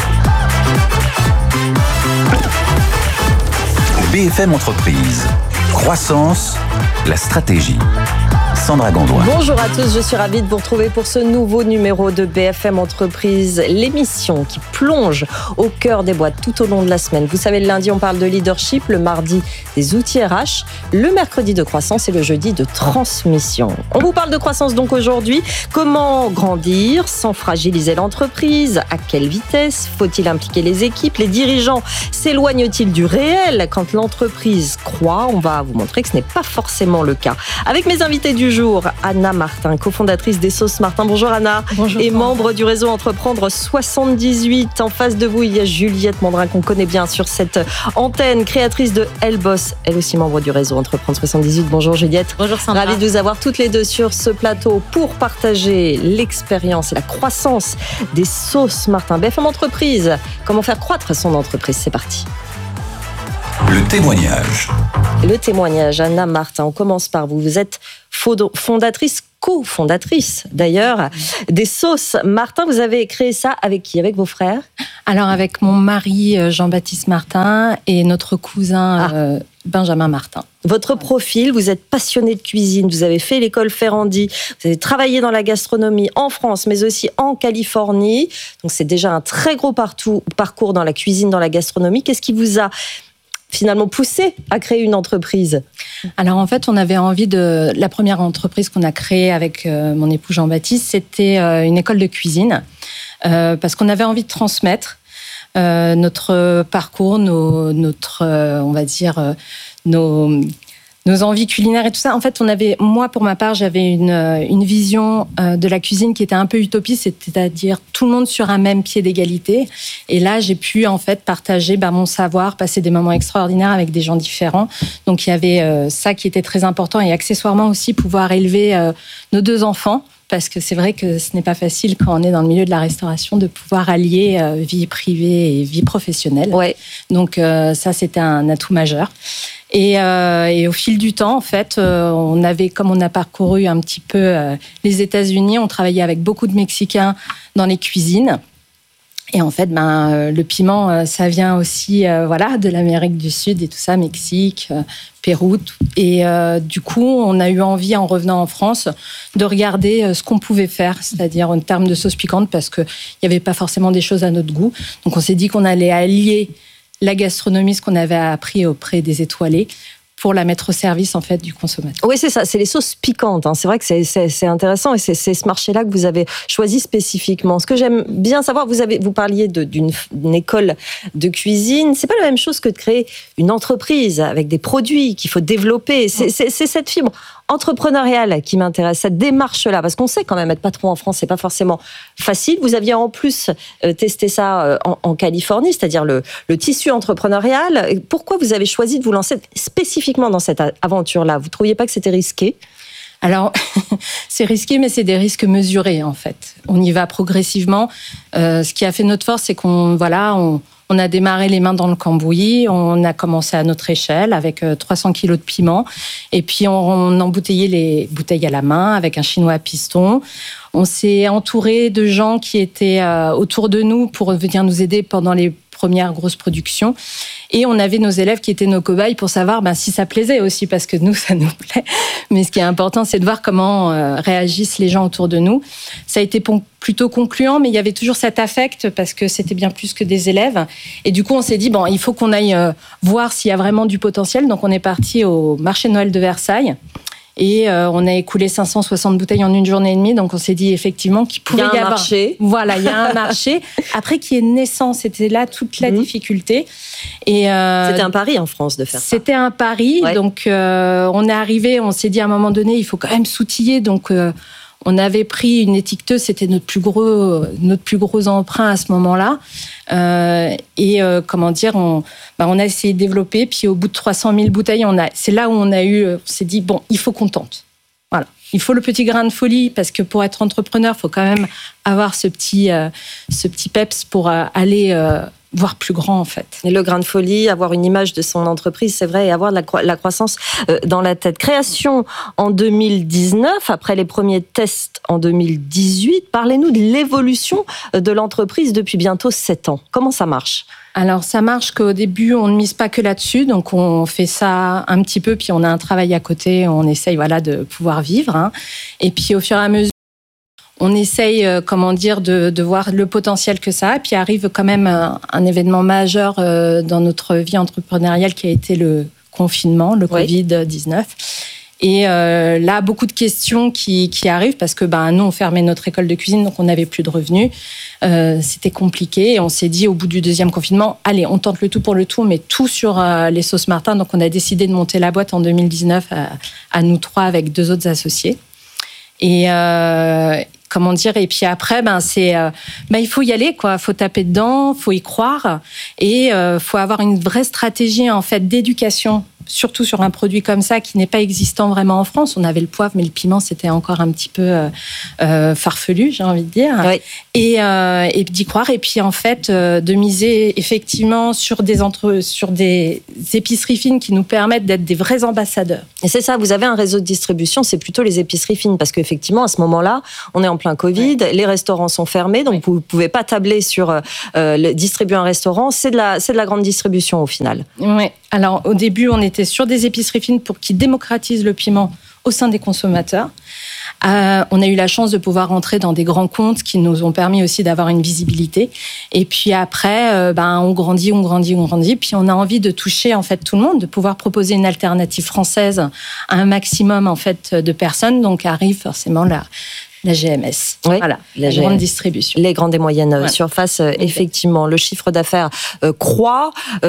BFM Entreprise, Croissance, la stratégie. Sandra Gondouin. Bonjour à tous, je suis ravie de vous retrouver pour ce nouveau numéro de BFM Entreprise, l'émission qui plonge au cœur des boîtes tout au long de la semaine. Vous savez, le lundi, on parle de leadership, le mardi, des outils RH, le mercredi de croissance et le jeudi de transmission. On vous parle de croissance donc aujourd'hui. Comment grandir sans fragiliser l'entreprise? À quelle vitesse? Faut-il impliquer les équipes? Les dirigeants s'éloignent-ils du réel quand l'entreprise croît? On va vous montrer que ce n'est pas forcément le cas. Avec mes invités du jour, Anna Martin, cofondatrice des Sauces Martin. Bonjour Anna. Bonjour. Et membre du réseau Entreprendre 78. En face de vous, il y a Juliette Mandrin qu'on connaît bien sur cette antenne, créatrice de Elle Bosse, elle aussi membre du réseau Entreprendre 78. Bonjour Juliette. Bonjour Sandra. Ravie de vous avoir toutes les deux sur ce plateau pour partager l'expérience et la croissance des Sauces Martin. BFM Entreprise, comment faire croître son entreprise? C'est parti. Le témoignage. Le témoignage, Anna Martin, on commence par vous. Vous êtes fondatrice, cofondatrice d'ailleurs, des Sauces Martin. Vous avez créé ça avec qui? Avec vos frères? Alors avec mon mari Jean-Baptiste Martin et notre cousin Benjamin Martin. Votre profil, vous êtes passionné de cuisine, vous avez fait l'école Ferrandi, vous avez travaillé dans la gastronomie en France, mais aussi en Californie. Donc c'est déjà un très gros parcours dans la cuisine, dans la gastronomie. Qu'est-ce qui vous a finalement poussé à créer une entreprise? Alors en fait, on avait envie de... La première entreprise qu'on a créée avec mon époux Jean-Baptiste, c'était une école de cuisine, parce qu'on avait envie de transmettre notre parcours, on va dire, nos envies culinaires et tout ça. En fait, moi, pour ma part, j'avais une vision de la cuisine qui était un peu utopiste, c'est-à-dire tout le monde sur un même pied d'égalité. Et là, j'ai pu en fait partager mon savoir, passer des moments extraordinaires avec des gens différents. Donc, il y avait ça qui était très important et accessoirement aussi pouvoir élever nos 2 enfants. Parce que c'est vrai que ce n'est pas facile quand on est dans le milieu de la restauration de pouvoir allier vie privée et vie professionnelle. Ouais. Donc ça, c'était un atout majeur. Et au fil du temps, en fait, comme on a parcouru un petit peu les États-Unis, on travaillait avec beaucoup de Mexicains dans les cuisines. Et en fait, le piment, ça vient aussi de l'Amérique du Sud et tout ça, Mexique, Pérou. Et du coup, on a eu envie, en revenant en France, de regarder ce qu'on pouvait faire, c'est-à-dire en termes de sauce piquante, parce qu'il n'y avait pas forcément des choses à notre goût. Donc on s'est dit qu'on allait allier la gastronomie, ce qu'on avait appris auprès des étoilés, pour la mettre au service en fait du consommateur. Oui, c'est ça, c'est les sauces piquantes. C'est vrai que c'est intéressant et c'est ce marché-là que vous avez choisi spécifiquement. Ce que j'aime bien savoir, vous parliez d'une école de cuisine. C'est pas la même chose que de créer une entreprise avec des produits qu'il faut développer. C'est cette fibre entrepreneuriale qui m'intéresse, cette démarche-là, parce qu'on sait quand même être patron en France, c'est pas forcément facile. Vous aviez en plus testé ça en Californie, c'est-à-dire le tissu entrepreneurial. Pourquoi vous avez choisi de vous lancer spécifiquement dans cette aventure-là? Vous trouviez pas que c'était risqué? Alors, c'est risqué, mais c'est des risques mesurés, en fait. On y va progressivement. Ce qui a fait notre force, c'est qu'on a démarré les mains dans le cambouis. On a commencé à notre échelle avec 300 kilos de piment. Et puis, on embouteillait les bouteilles à la main avec un chinois à piston. On s'est entouré de gens qui étaient autour de nous pour venir nous aider pendant les premières grosses productions. Et on avait nos élèves qui étaient nos cobayes pour savoir si ça plaisait aussi, parce que nous, ça nous plaît. Mais ce qui est important, c'est de voir comment réagissent les gens autour de nous. Ça a été plutôt concluant, mais il y avait toujours cet affect, parce que c'était bien plus que des élèves. Et du coup, on s'est dit, il faut qu'on aille voir s'il y a vraiment du potentiel. Donc, on est parti au marché de Noël de Versailles. Et on a écoulé 560 bouteilles en une journée et demie. Donc, on s'est dit effectivement qu'il pouvait y avoir... marché. Voilà, il y a un marché. Après, qui est naissant, c'était là toute la difficulté. Et c'était un pari en France de faire ça. C'était un pari. Ouais. Donc, on est arrivé, on s'est dit à un moment donné, il faut quand même s'outiller. Donc, on avait pris une étiqueteuse, c'était notre plus gros emprunt à ce moment-là. On a essayé de développer. Puis au bout de 300 000 bouteilles, c'est là où on s'est dit, il faut qu'on tente. Voilà. Il faut le petit grain de folie, parce que pour être entrepreneur, il faut quand même avoir ce petit peps pour aller voir plus grand, en fait. Et le grain de folie, avoir une image de son entreprise, c'est vrai, et avoir la croissance dans la tête. Création en 2019, après les premiers tests en 2018. Parlez-nous de l'évolution de l'entreprise depuis bientôt 7 ans. Comment ça marche ? Alors, ça marche qu'au début, on ne mise pas que là-dessus. Donc, on fait ça un petit peu, puis on a un travail à côté. On essaye de pouvoir vivre. Hein. Et puis, au fur et à mesure, on essaye, de voir le potentiel que ça a. Puis arrive quand même un événement majeur dans notre vie entrepreneuriale qui a été le confinement, le Covid-19. Et là, beaucoup de questions qui arrivent parce que nous, on fermait notre école de cuisine, donc on n'avait plus de revenus. C'était compliqué et on s'est dit au bout du 2e confinement, allez, on tente le tout pour le tout, on met tout sur les sauces Martin. Donc on a décidé de monter la boîte en 2019 à nous 3 avec 2 autres associés. Et et puis après, il faut y aller, quoi. Faut taper dedans, faut y croire et faut avoir une vraie stratégie en fait d'éducation, surtout sur un produit comme ça qui n'est pas existant vraiment en France. On avait le poivre, mais le piment c'était encore un petit peu farfelu, j'ai envie de dire. Oui. Et d'y croire et puis en fait de miser effectivement sur des épiceries fines qui nous permettent d'être des vrais ambassadeurs. Et c'est ça, vous avez un réseau de distribution, c'est plutôt les épiceries fines parce qu'effectivement à ce moment-là, on est en plein Covid, les restaurants sont fermés, donc vous ne pouvez pas tabler sur distribuer un restaurant, c'est de la grande distribution au final. Oui. Alors au début, on était sur des épiceries fines pour qu'ils démocratisent le piment au sein des consommateurs. On a eu la chance de pouvoir rentrer dans des grands comptes qui nous ont permis aussi d'avoir une visibilité. Et puis après, on grandit. Puis on a envie de toucher en fait tout le monde, de pouvoir proposer une alternative française à un maximum en fait de personnes. Donc arrive forcément la GMS, la grande distribution. Les grandes et moyennes surfaces, effectivement. Le chiffre d'affaires croît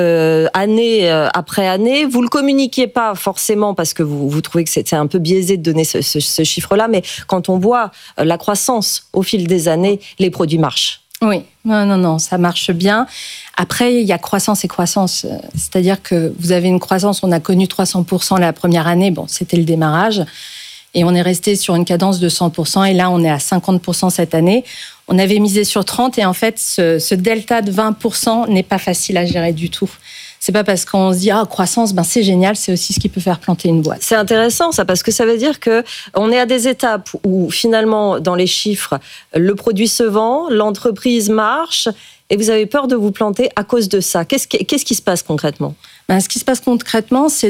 année après année. Vous ne le communiquiez pas forcément parce que vous trouvez que c'était un peu biaisé de donner ce chiffre-là, mais quand on voit la croissance au fil des années, les produits marchent. Oui, non, ça marche bien. Après, il y a croissance et croissance. C'est-à-dire que vous avez une croissance, on a connu 300% la première année, c'était le démarrage. Et on est resté sur une cadence de 100%. Et là, on est à 50% cette année. On avait misé sur 30%. Et en fait, ce delta de 20% n'est pas facile à gérer du tout. C'est pas parce qu'on se dit croissance, c'est génial, c'est aussi ce qui peut faire planter une boîte. C'est intéressant ça, parce que ça veut dire que on est à des étapes où finalement, dans les chiffres, le produit se vend, l'entreprise marche, et vous avez peur de vous planter à cause de ça. Qu'est-ce qui se passe concrètement ? Ce qui se passe concrètement, c'est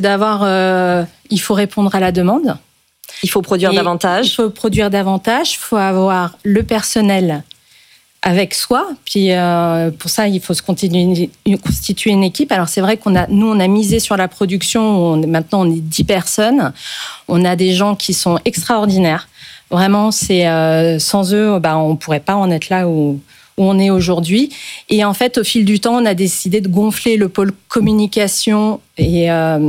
il faut répondre à la demande. Il faut produire davantage. Il faut produire davantage. Il faut avoir le personnel avec soi. Puis pour ça, il faut se constituer une équipe. Alors c'est vrai on a misé sur la production. Maintenant, on est 10 personnes. On a des gens qui sont extraordinaires. Vraiment, sans eux, on ne pourrait pas en être là où on est aujourd'hui. Et en fait, au fil du temps, on a décidé de gonfler le pôle communication et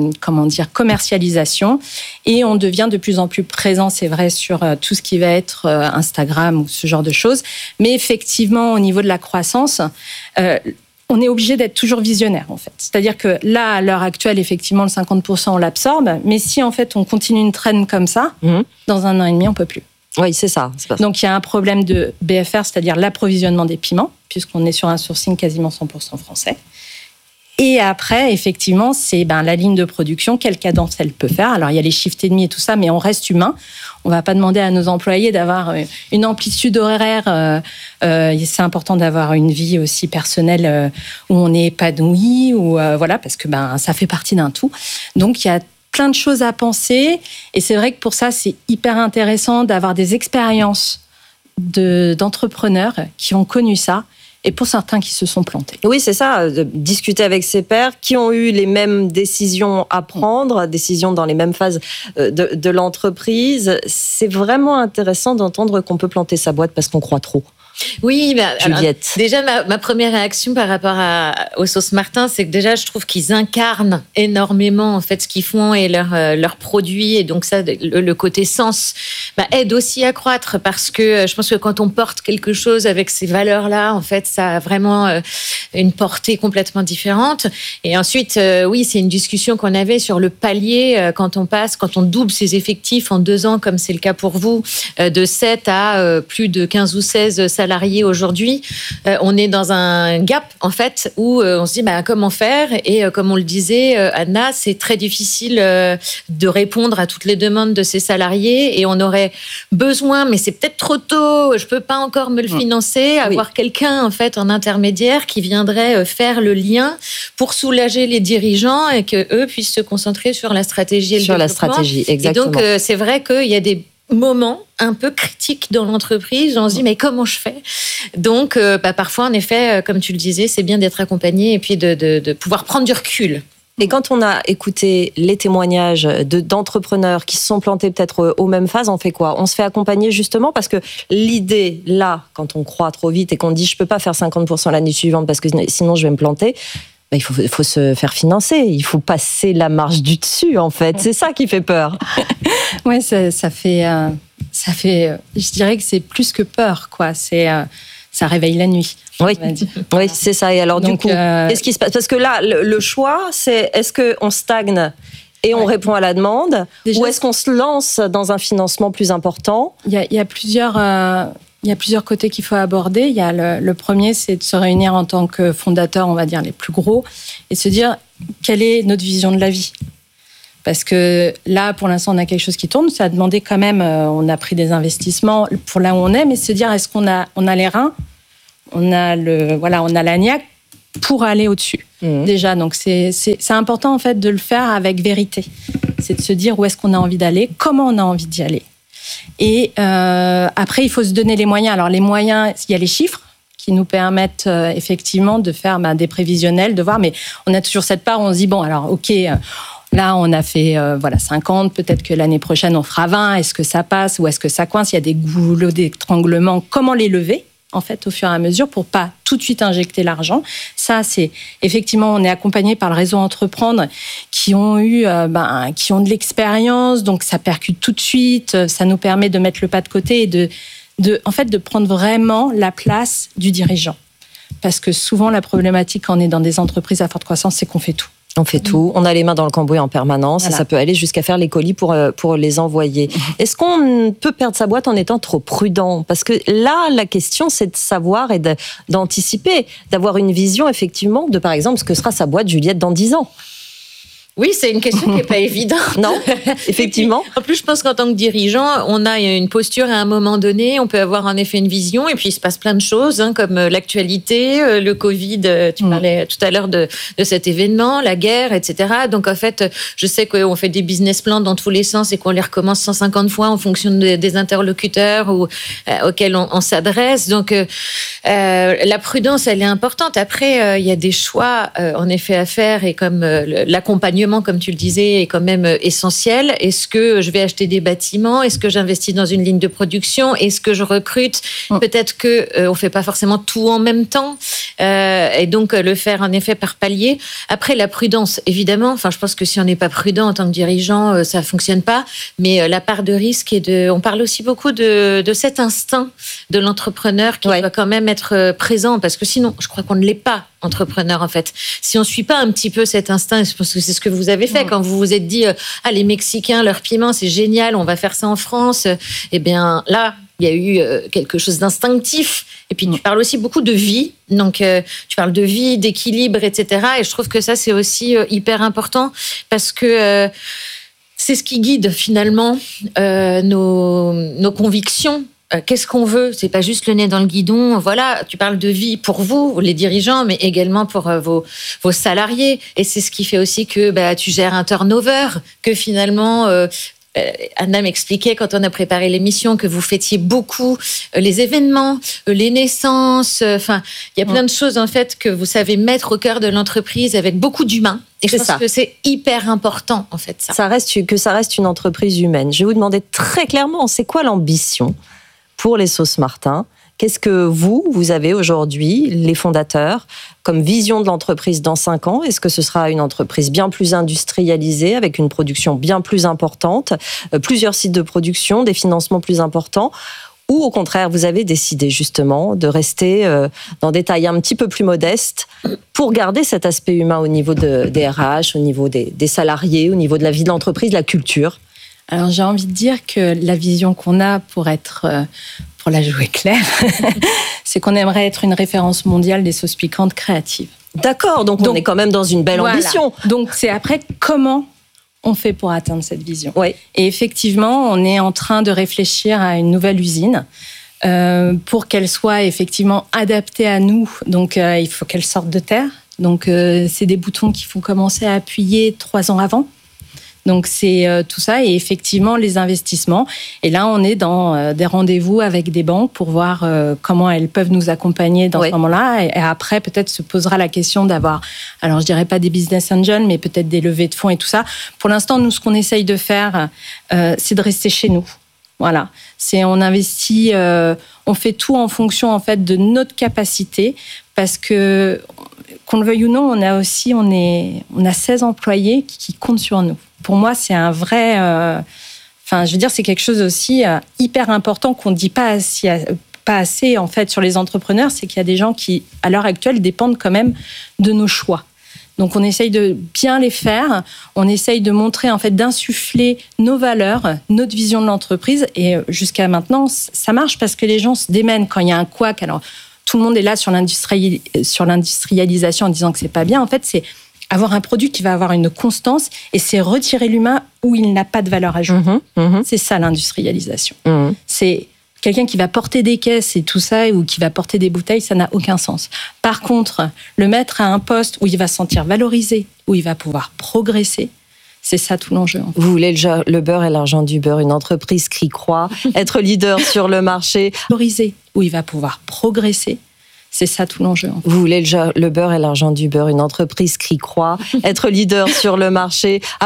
commercialisation. Et on devient de plus en plus présent, c'est vrai, sur tout ce qui va être Instagram ou ce genre de choses. Mais effectivement, au niveau de la croissance, on est obligé d'être toujours visionnaire, en fait. C'est-à-dire que là, à l'heure actuelle, effectivement, le 50%, on l'absorbe. Mais si, en fait, on continue une traîne comme ça, dans 1 an et demi, on ne peut plus. Oui, c'est ça. Donc, il y a un problème de BFR, c'est-à-dire l'approvisionnement des piments, puisqu'on est sur un sourcing quasiment 100% français. Et après, effectivement, c'est la ligne de production, quelle cadence elle peut faire. Alors, il y a les shifts et demi et tout ça, mais on reste humain. On ne va pas demander à nos employés d'avoir une amplitude horaire. C'est important d'avoir une vie aussi personnelle où on est épanoui, parce que ça fait partie d'un tout. Donc, il y a plein de choses à penser. Et c'est vrai que pour ça, c'est hyper intéressant d'avoir des expériences d'entrepreneurs qui ont connu ça. Et pour certains qui se sont plantés. Oui, c'est ça, de discuter avec ses pairs qui ont eu les mêmes décisions à prendre, décisions dans les mêmes phases de l'entreprise. C'est vraiment intéressant d'entendre qu'on peut planter sa boîte parce qu'on croit trop. Oui, Juliette. Alors, déjà, ma première réaction par rapport aux sauces Martin, c'est que déjà, je trouve qu'ils incarnent énormément en fait ce qu'ils font et leurs produits. Et donc ça, le côté sens aide aussi à croître parce que je pense que quand on porte quelque chose avec ces valeurs-là, en fait, ça a vraiment une portée complètement différente. Et ensuite, oui, c'est une discussion qu'on avait sur le palier quand on double ses effectifs en 2 ans, comme c'est le cas pour vous, de 7 à plus de 15 ou 16 salariés. salariés aujourd'hui, on est dans un gap en fait où on se dit comment faire, et comme on le disait Anna, c'est très difficile de répondre à toutes les demandes de ces salariés, et on aurait besoin, mais c'est peut-être trop tôt, je peux pas encore me le financer, avoir quelqu'un en fait en intermédiaire qui viendrait faire le lien pour soulager les dirigeants et que eux puissent se concentrer sur la stratégie et le développement. Sur la stratégie, exactement. Et donc c'est vrai qu'il y a des moments un peu critiques dans l'entreprise, on se dit mais comment je fais ? Donc parfois en effet, comme tu le disais, c'est bien d'être accompagné et puis de pouvoir prendre du recul. Et quand on a écouté les témoignages d'entrepreneurs qui se sont plantés peut-être aux mêmes phases, on fait quoi ? On se fait accompagner justement parce que l'idée, là, quand on croit trop vite et qu'on dit je peux pas faire 50% l'année suivante parce que sinon je vais me planter, il faut se faire financer, il faut passer la marche du dessus en fait, c'est ça qui fait peur. Oui, ça fait, je dirais que c'est plus que peur, quoi. Ça réveille la nuit. Oui, c'est ça. Et alors, donc, du coup, qu'est-ce qui se passe ? Parce que là, le choix, c'est est-ce qu'on stagne et on répond à la demande, ou est-ce qu'on se lance dans un financement plus important ? Il y a plusieurs côtés qu'il faut aborder. Il y a le premier, c'est de se réunir en tant que fondateurs, on va dire les plus gros, et se dire quelle est notre vision de la vie. Parce que là, pour l'instant, on a quelque chose qui tourne. Ça a demandé quand même, on a pris des investissements pour là où on est, mais se dire, est-ce qu'on a les reins, on a la niaque pour aller au-dessus. Déjà, donc c'est important en fait de le faire avec vérité. C'est de se dire où est-ce qu'on a envie d'aller, comment on a envie d'y aller. Et après, il faut se donner les moyens. Alors les moyens, il y a les chiffres qui nous permettent effectivement de faire des prévisionnels, de voir, mais on a toujours cette part où on se dit, bon, alors ok, là, on a fait 50, peut-être que l'année prochaine, on fera 20. Est-ce que ça passe ou est-ce que ça coince ? Il y a des goulots d'étranglement. Comment les lever, en fait, au fur et à mesure, pour pas tout de suite injecter l'argent ? Ça, c'est effectivement, on est accompagné par le réseau Entreprendre qui ont de l'expérience, donc ça percute tout de suite. Ça nous permet de mettre le pas de côté et de prendre vraiment la place du dirigeant. Parce que souvent, la problématique quand on est dans des entreprises à forte croissance, c'est qu'on fait tout. On fait tout, on a les mains dans le cambouis en permanence, voilà. Et ça peut aller jusqu'à faire les colis pour les envoyer. Est-ce qu'on peut perdre sa boîte en étant trop prudent ? Parce que là, la question, c'est de savoir et d'anticiper, d'avoir une vision effectivement de, par exemple, ce que sera sa boîte Juliette dans 10 ans. Oui, c'est une question qui n'est pas évidente. Non, effectivement. En plus, je pense qu'en tant que dirigeant, on a une posture à un moment donné, on peut avoir en effet une vision, et puis il se passe plein de choses, comme l'actualité, le Covid, tu parlais tout à l'heure de cet événement, la guerre, etc. Donc en fait, je sais qu'on fait des business plans dans tous les sens et qu'on les recommence 150 fois en fonction des interlocuteurs auxquels on s'adresse. Donc la prudence, elle est importante. Après, il y a des choix en effet à faire, et comme l'accompagnement, comme tu le disais, est quand même essentiel. Est-ce que je vais acheter des bâtiments ? Est-ce que j'investis dans une ligne de production ? Est-ce que je recrute ? Peut-être qu'on ne fait pas forcément tout en même temps. Et donc, le faire en effet par palier. Après, la prudence, évidemment. Je pense que si on n'est pas prudent en tant que dirigeant, ça ne fonctionne pas. Mais la part de risque on parle aussi beaucoup de cet instinct de l'entrepreneur qui doit quand même être présent. Parce que sinon, je crois qu'on ne l'est pas, entrepreneur, en fait. Si on ne suit pas un petit peu cet instinct, je pense que c'est ce que vous avez fait quand vous vous êtes dit les Mexicains, leur piment, c'est génial, on va faire ça en France. Eh bien, là, il y a eu quelque chose d'instinctif. Et puis, tu parles aussi beaucoup de vie. Donc, tu parles de vie, d'équilibre, etc. Et je trouve que ça, c'est aussi hyper important parce que c'est ce qui guide finalement nos convictions. Qu'est-ce qu'on veut ? C'est pas juste le nez dans le guidon. Voilà, tu parles de vie pour vous, les dirigeants, mais également pour vos salariés. Et c'est ce qui fait aussi que tu gères un turnover, que finalement Anna m'expliquait quand on a préparé l'émission que vous fêtiez beaucoup les événements, les naissances. Enfin, il y a plein de choses en fait que vous savez mettre au cœur de l'entreprise avec beaucoup d'humains. Et je pense que c'est hyper important en fait. Ça reste une entreprise humaine. Je vais vous demander très clairement, c'est quoi l'ambition pour les Sauces Martin? Qu'est-ce que vous avez aujourd'hui, les fondateurs, comme vision de l'entreprise dans 5 ans? Est-ce que ce sera une entreprise bien plus industrialisée, avec une production bien plus importante, plusieurs sites de production, des financements plus importants? Ou au contraire, vous avez décidé justement de rester dans des tailles un petit peu plus modestes pour garder cet aspect humain au niveau des RH, au niveau des salariés, au niveau de la vie de l'entreprise, de la culture? Alors j'ai envie de dire que la vision qu'on a pour pour la jouer claire, c'est qu'on aimerait être une référence mondiale des sauces piquantes créatives. D'accord, donc on est quand même dans une belle ambition. Donc c'est après comment on fait pour atteindre cette vision. Ouais. Et effectivement, on est en train de réfléchir à une nouvelle usine pour qu'elle soit effectivement adaptée à nous. Donc il faut qu'elle sorte de terre. Donc c'est des boutons qu'il faut commencer à appuyer 3 ans avant. Donc c'est tout ça et effectivement les investissements. Et là on est dans des rendez-vous avec des banques pour voir comment elles peuvent nous accompagner dans ce moment-là. Et après peut-être se posera la question d'avoir, alors je dirais pas des business angels, mais peut-être des levées de fonds et tout ça. Pour l'instant nous ce qu'on essaye de faire, c'est de rester chez nous. Voilà, on investit, on fait tout en fonction en fait de notre capacité parce que qu'on le veuille ou non, on a 16 employés qui comptent sur nous. Pour moi, c'est un vrai, c'est quelque chose aussi hyper important qu'on ne dit pas assez en fait sur les entrepreneurs, c'est qu'il y a des gens qui, à l'heure actuelle, dépendent quand même de nos choix. Donc, on essaye de bien les faire. On essaye de montrer, en fait, d'insuffler nos valeurs, notre vision de l'entreprise. Et jusqu'à maintenant, ça marche parce que les gens se démènent quand il y a un couac. Alors, tout le monde est là sur l'industrialisation en disant que c'est pas bien. En fait, c'est avoir un produit qui va avoir une constance et c'est retirer l'humain où il n'a pas de valeur ajoutée. C'est ça l'industrialisation. C'est quelqu'un qui va porter des caisses et tout ça ou qui va porter des bouteilles, ça n'a aucun sens. Par contre, le mettre à un poste où il va se sentir valorisé, où il va pouvoir progresser, c'est ça tout l'enjeu. Vous voulez le beurre et l'argent du beurre, une entreprise qui croit, être leader sur le marché. Valorisé, où il va pouvoir progresser. C'est ça tout l'enjeu. Vous voulez le beurre et l'argent du beurre, une entreprise qui croit, être leader sur le marché.